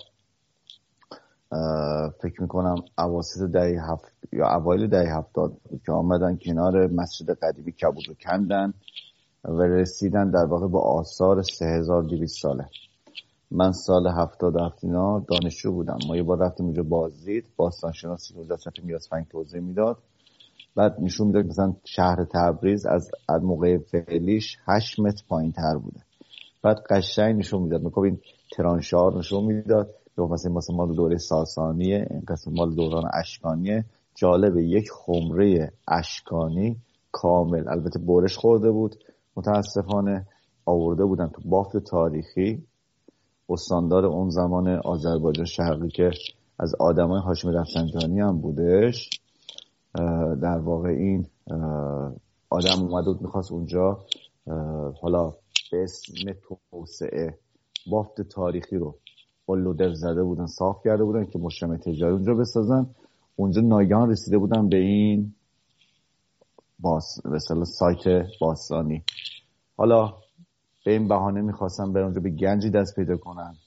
فکر میکنم اواسط دهه هفت یا اوایل دهه هفتاد که آمدن کنار مسجد قدیمی کبود رو کندن و رسیدن در واقع با آثار سه هزار و دویست ساله. من سال هفتاد و هفت اینا دانشجو بودم، ما یه بار رفتیم اونجا بازدید، باستانشناسی که اونجا صفحه میراث فرهنگ توضیح میداد، بعد نشون میداد مثلا شهر تبریز از موقع فعلیش هشت متر پایین تر بوده. بعد قشنگ نشون میداد، میگم این ترانشار نشون میداد یا مثلا مثلا مال دوره ساسانیه، این قسم مال دوران اشکانیه. جالبه یک خمره اشکانی کامل، البته برش خورده بود متاسفانه، آورده بودن تو بافت تاریخی استاندار اون زمان آذربایجان شرقی که از آدمای هاشمی رفسنجانی هم بودش. در واقع این آدم اومده بود میخواست اونجا حالا به اسم توسعه بافت تاریخی رو با لودر زده بودن، صاف کرده بودن که مجتمع تجاری اونجا بسازن. اونجا ناگهان رسیده بودن به این باس به اصطلاح سایت باستانی. حالا به این بهانه میخواستن برن اونجا به گنجی دست پیدا کنن،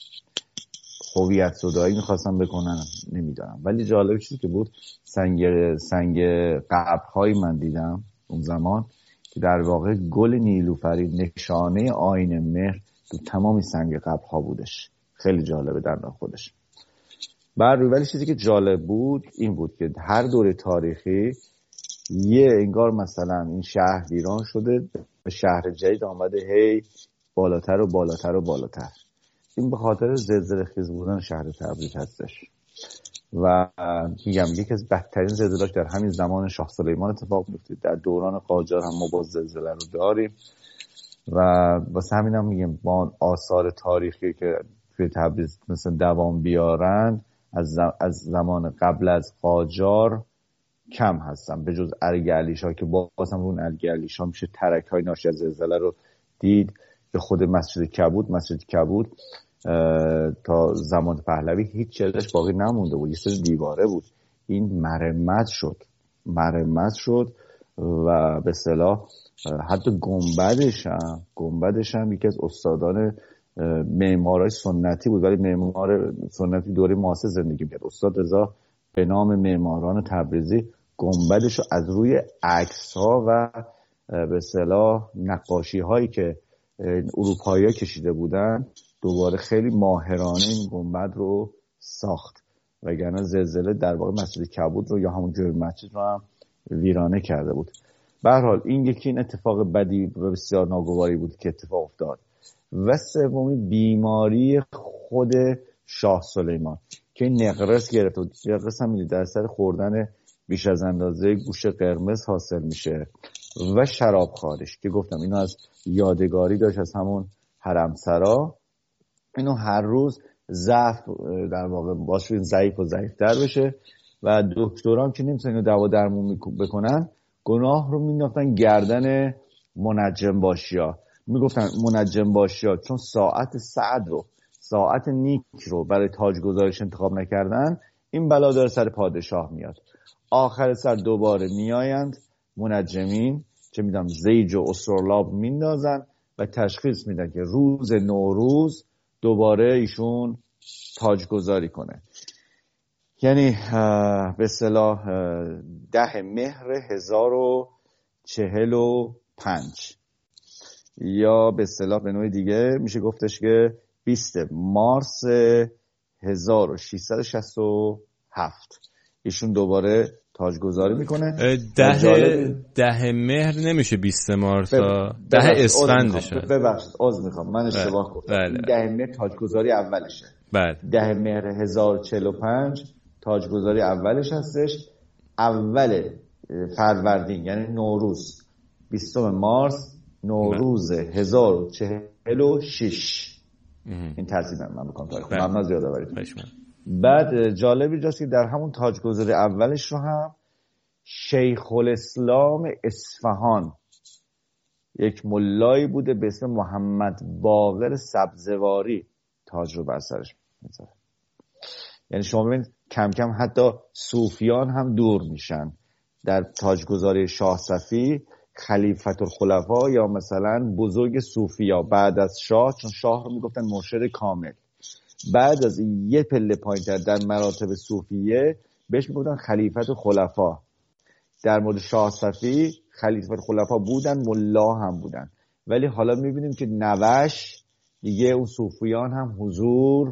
هویت زدایی میخواستن بکنن، نمیدونم. ولی جالب چیزی که بود سنگ سنگ قبرهایی من دیدم اون زمان که در واقع گل نیلوفری نشانه آیین مهر تو تمام سنگ قبرها بودش. خیلی جالبه در خودش. بعد ولی چیزی که جالب بود این بود که هر دوره تاریخی یه انگار مثلا این شهر ویران شده به شهر جدید آمده هی بالاتر و بالاتر و بالاتر. این به خاطر زلزله خیز بودن شهر تبریز هستش و میگم یکی از بدترین زلزله‌ها در همین زمان شاه سلیمان اتفاق میفته. در دوران قاجار هم ما با زلزله رو داریم و واسه همین هم میگم با آثار تاریخی که توی تبریز مثلا دوام بیارن از, زم... از زمان قبل از قاجار کم هستن، به جز ارگ علیشا که باز هم اون ارگ علیشا میشه ترک های ناشی از زلزله رو دید. که خود مسجد کبود مسجد کبود تا زمان پهلوی هیچ چیزش باقی نمونده بود، یه سری دیواره بود. این مرمت شد مرمت شد و به اصطلاح حتی گنبدش هم گنبدش هم یکی از استادان معمارای سنتی بود، ولی معمار سنتی دوره معاصر زندگی می‌کرد. استاد رضا به نام معماران تبریزی گنبدشو از روی عکس‌ها و به اصطلاح نقاشی‌هایی که اروپایی‌ها کشیده بودن دوباره خیلی ماهرانه این گنبد رو ساخت، وگرنه زلزله در واقع مسجد کبود رو یا همون جبه مسجد رو هم ویرانه کرده بود. به هر حال این یکی این اتفاق بدی و بسیار ناگواری بود که اتفاق افتاد. و سومی بیماری خود شاه سلیمان که نقرس گرفت. نقرس هم در سر خوردن بیش از اندازه گوشت قرمز حاصل میشه و شراب خواریش که گفتم اینو از یادگاری داشت از همون حرمسرا. اینو هر روز ضعف در واقع باشه این ضعیف و ضعیفتر بشه و دکترام که نمیتونن اینو دوا درمون بکنن گناه رو مینداختن گردن منجم باشیا. میگفتن منجم باشیا چون ساعت سعد رو ساعت نیک رو برای تاج گذارش انتخاب نکردن این بلا داره سر پادشاه میاد. آخر سر دوباره میآیند منجمین چه میدونم زیج و اسرلاب میندازن و تشخیص میدن که روز نوروز دوباره ایشون تاج گذاری کنه. یعنی به اصطلاح ده مهر هزار و چهل و پنج یا به اصطلاح به نوع دیگه میشه گفتش که بیست مارس هزار و ششصد و شصت و هفت ایشون دوباره تاجگذاری میکنه. ده ده مهر نمیشه بیست مارس، ده اسفندشه. ببخشید عذر میخوام من اشتباه کردم. ده مهر تاجگذاری اولشه. بله. ده مهر هزار و چهل و پنج تاجگذاری اولش هستش. اول فروردین یعنی نوروز بیستم مارس نوروز هزار و چهل و شش. این ترتیب من میکنم تاریخ ممنون از یادآوریتون. بعد جالبی جاست که در همون تاجگذاری اولش رو هم شیخ الاسلام اصفهان یک ملایی بوده به اسم محمد باقر سبزواری تاج رو بر سرش میذاره. یعنی شما ببینید کم کم حتی صوفیان هم دور میشن. در تاجگذاری شاه صفی خلیفت الخلفا یا مثلا بزرگ صوفیا بعد از شاه، چون شاه رو میگفتن مرشد کامل، بعد از یه پله پایین‌تر در مراتب صوفیه بهش میگفتن خلیفت خلفا. در مورد شاه صفی خلیفت خلفا بودن، ملا هم بودن، ولی حالا میبینیم که نوش دیگه اون صوفیان هم حضور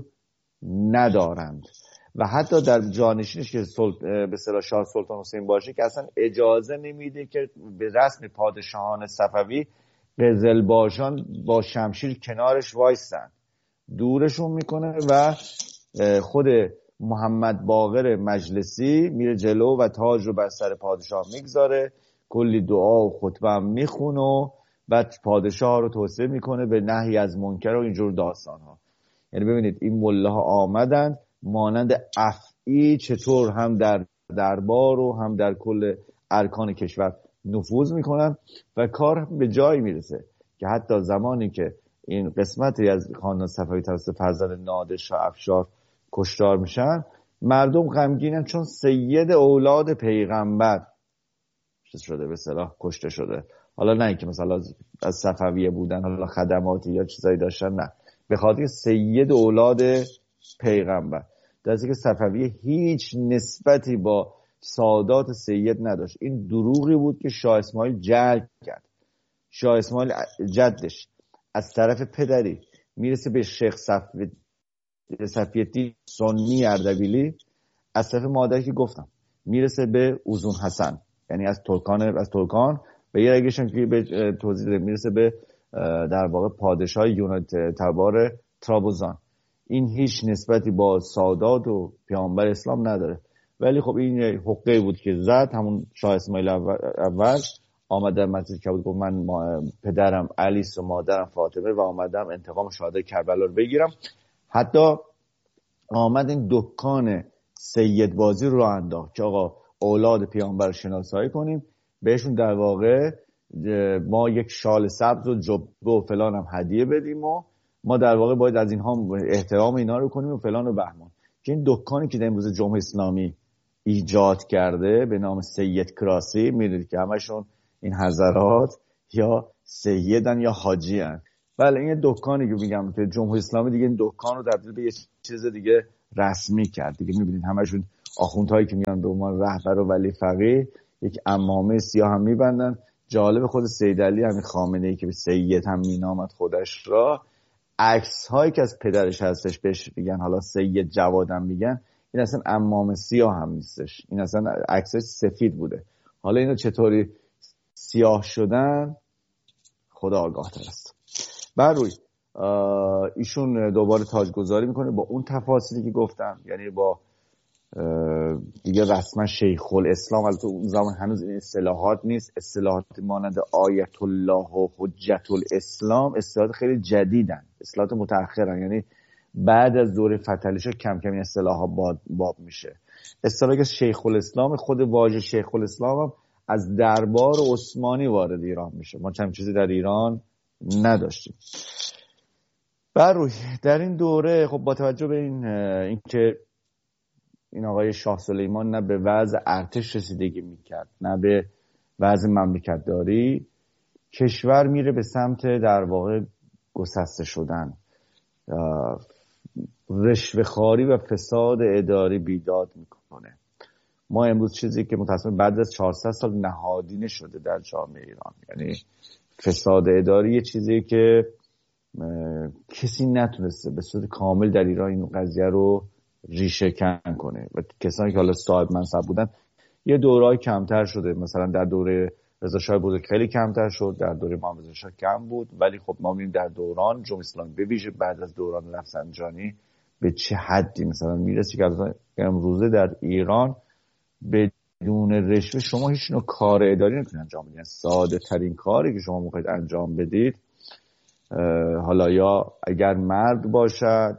ندارند و حتی در جانشینش که به اصطلاح شاه سلطان حسین باشه که اصلا اجازه نمیده که به رسم پادشاهان صفوی قزلباشان با شمشیر کنارش وایستن، دورشون میکنه و خود محمد باقر مجلسی میره جلو و تاج رو بر سر پادشاه میگذاره، کلی دعا و خطبه هم میخونه و بعد پادشاه رو توصیه میکنه به نهی از منکر و اینجور داستان ها. یعنی ببینید این ملاها آمدن مانند افعی چطور هم در دربار و هم در کل ارکان کشور نفوذ میکنن و کار به جایی میرسه که حتی زمانی که این قسمتی از خاندان صفوی توسط فرزند نادر شاه افشار کشتار میشن مردم غمگینن چون سید اولاد پیغمبر چیز شده به اصطلاح کشته شده. حالا نه اینکه مثلا از صفویه بودن حالا خدماتی یا چیزایی داشتن، نه، به خاطر سید اولاد پیغمبر. در حالی که صفویه هیچ نسبتی با سادات سید نداشت. این دروغی بود که شاه اسماعیل جلب کرد. شاه اسماعیل جدش از طرف پدری میرسه به شیخ صفی صفی‌الدین سنی اردبیلی، از طرف مادری که گفتم میرسه به اوزون حسن یعنی از ترکان از ترکان و یه رگش هم که به توضیح ده میرسه به در واقع پادشاه یونان تبار ترابزان. این هیچ نسبتی با سادات و پیامبر اسلام نداره، ولی خب این حقه بود که زد. همون شاه اسماعیل اول, اول آمد در مسجد کبود گفت من پدرم علی و مادرم فاطمه و آمدم انتقام شهدای کربلا رو بگیرم. حتی آمد این دکان سید بازی رو انداخت که آقا اولاد پیامبر شناسایی کنیم، بهشون در واقع ما یک شال سبز و جبه و فلان هم هدیه بدیم و ما در واقع باید از اینها احترام اینا رو کنیم و فلان و بهمان. که این دکانی که در امروز جمهوری اسلامی ایجاد کرده به نام سید کراسی، میدونید که همشون این حضرات یا سیدن یا حاجی هن. بله این دکانی که میگم که جمهوری اسلامی دیگه این دکان رو تبدیل به یه چیز دیگه رسمی کرد دیگه. میبینید همشون آخوندهایی که میان به عنوان رهبر و ولی فقیه یک عمامه سیاه هم میبندن. جالب خود سید علی همین خامنه‌ای که به سید هم مینامد خودش را، عکس هایی که از پدرش هستش بهش میگن حالا سید جوادم میگن، این اصلا عمامه سیاه هم نیستش، این اصلا عکسش سفید بوده. حالا اینا چطوری سیاه شدن خدا آگاه تر است. بر روی ایشون دوباره تاجگذاری میکنه با اون تفاصیلی که گفتم، یعنی با دیگه رسما شیخ الاسلام. البته اون زمان هنوز این اصطلاحات نیست، اصطلاحات مانند آیت الله و حجت الاسلام اصطلاحات خیلی جدیدن، اصطلاحات متأخرن، یعنی بعد از دوره فتحعلی کم کم این اصطلاحات باب, باب میشه. اصطلاح شیخ الاسلام، خود واژه شیخ الاسلام هم از دربار عثمانی وارد ایران میشه، ما چند چیزی در ایران نداشتیم. بر روی در این دوره خب با توجه به این اینکه این آقای شاه سلیمان نه به وضع ارتش رسیدگی میکرد نه به وضع مملکت داری، کشور میره به سمت در واقع گسسته شدن، رشوه‌خواری و فساد اداری بیداد میکنه. ما امروز چیزی که متأسفانه بعد از چهارصد سال نهادینه شده در جامعه ایران، یعنی فساد اداری یه چیزی که کسی نتونسته به صورت کامل در ایران این قضیه رو ریشه کن کنه و کسانی که حالا صاحب منصب بودن یه دوره‌ای کمتر شده. مثلا در دوره رضا شاه بزرگ خیلی کمتر شد، در دوره محمد رضا شاه کم بود، ولی خب ما می‌بینیم در دوران جمهوری اسلامی به ویژه بعد از دوران رفسنجانی به چه حدی مثلا میرسه که امروزه در ایران بدون رشوه شما هیچ نوع کار اداری نمیتونید انجام بدید. ساده ترین کاری که شما میخواید انجام بدید، حالا یا اگر مرد باشد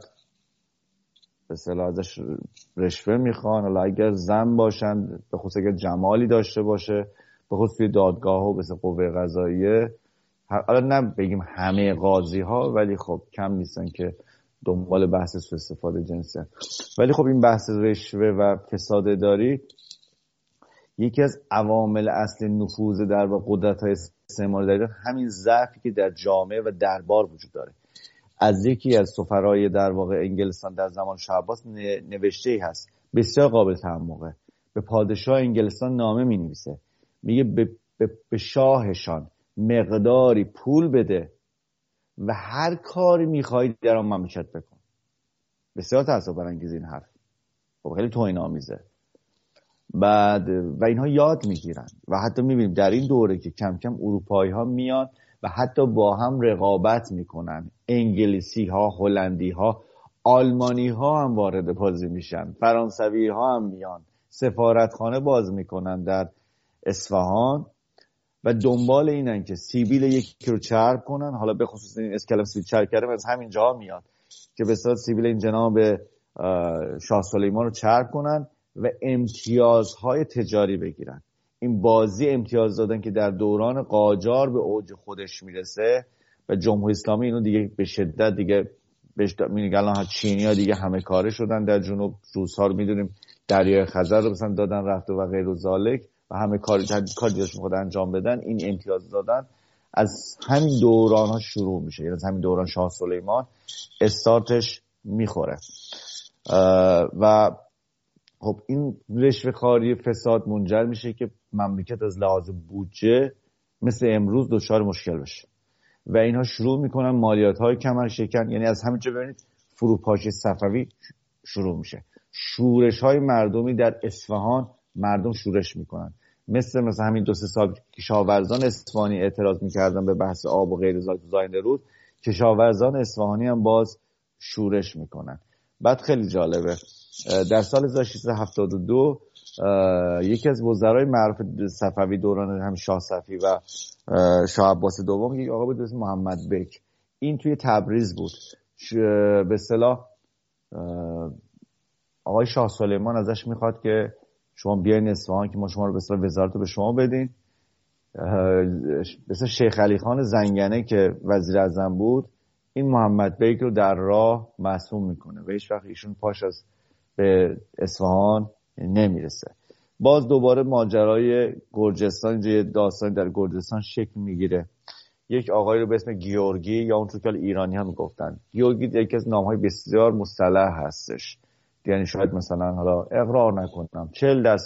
به اصطلاح ازش رشوه میخوان، حالا اگر زن باشن به خصوص اگر جمالی داشته باشه، به خصوص توی دادگاه و مثل قوه قضاییه، حالا نه بگیم همه قاضی ها ولی خب کم نیستن که دنبال بحث سوء استفاده جنسی. ولی خب این بحث رشوه و فساد اداری یکی از عوامل اصلی نفوذ در و قدرت‌های استعماری در همین ضعفی که در جامعه و دربار وجود داره. از یکی از سفرای در واقع انگلستان در زمان شاه عباس نوشته‌ای هست بسیار قابل تأمله. به پادشاه انگلستان نامه می‌نویسه، میگه به, به, به شاهشان مقداری پول بده و هر کاری می‌خوای در آن مملکت بکن. بسیار تأسف برانگیز این حرف، خب خیلی توهین‌آمیزه. بعد و اینها یاد میگیرن و حتی میبینیم در این دوره که کم کم اروپایی ها میان و حتی با هم رقابت میکنن، انگلیسی ها، هلندی ها، آلمانی ها هم وارد بازی میشن، فرانسوی ها هم میان، سفارتخانه باز میکنن در اصفهان و دنبال اینن که سیبیل یکی رو چرب کنن. حالا به خصوص این اسکلم سیبیل چرب کردن از همین جا میاد که به صورت سیبیل این جناب شاه سلیمان رو چرب کنن و امتیازهای تجاری بگیرن. این بازی امتیاز دادن که در دوران قاجار به اوج خودش میرسه و جمهوری اسلامی اینو دیگه به شدت دیگه بهش میگن الان چینی‌ها دیگه همه کاره شدن در جنوب، روس‌ها رو میدونیم دریای خزر رو مثلا دادن رفته و غیر و ذالک و همه کار کاری داشتن خود انجام بدن. این امتیاز دادن از همین دوران‌ها شروع میشه، یعنی از همین دوران شاه سلیمان استارتش میخوره و خب این رشوه‌خواری فساد منجر میشه که مملکت از لحاظ بودجه مثل امروز دچار مشکل بشه و اینها شروع میکنن مالیات‌های کمر شکن. یعنی از همینجا ببینید فروپاشی صفوی شروع میشه، شورش‌های مردمی در اصفهان، مردم شورش میکنن، مثل مثلا همین دو سه سال کشاورزان اصفهانی اعتراض میکردن به بحث آب و غیر زاینده رود، کشاورزان اصفهانی هم باز شورش میکنن. بعد خیلی جالبه در سال هزار و ششصد و هفتاد و دو یکی از وزرای معروف صفوی دوران هم شاه صفی و شاه عباس دوم یک آقا بود اسم محمد بک، این توی تبریز بود. به اصطلاح آقای شاه سلیمان ازش میخواد که شما بیاین اصفهان که ما شما رو به اصطلاح وزارت رو به شما بدین. مثلا شیخ علی خان زنگنه که وزیر اعظم بود این محمد بیک رو در راه معصوم میکنه و هیچ وقت ایشون پاش از به اصفهان نمیرسه. باز دوباره ماجرای گرجستان، یه داستان در گرجستان شکل میگیره یک آقای رو به اسم گیورگی یا اون که ایرانی هم میگفتن گیورگی، یکی از نام‌های بسیار مصطلح هستش، یعنی شاید مثلا حالا اقرار نکنم چهل درصد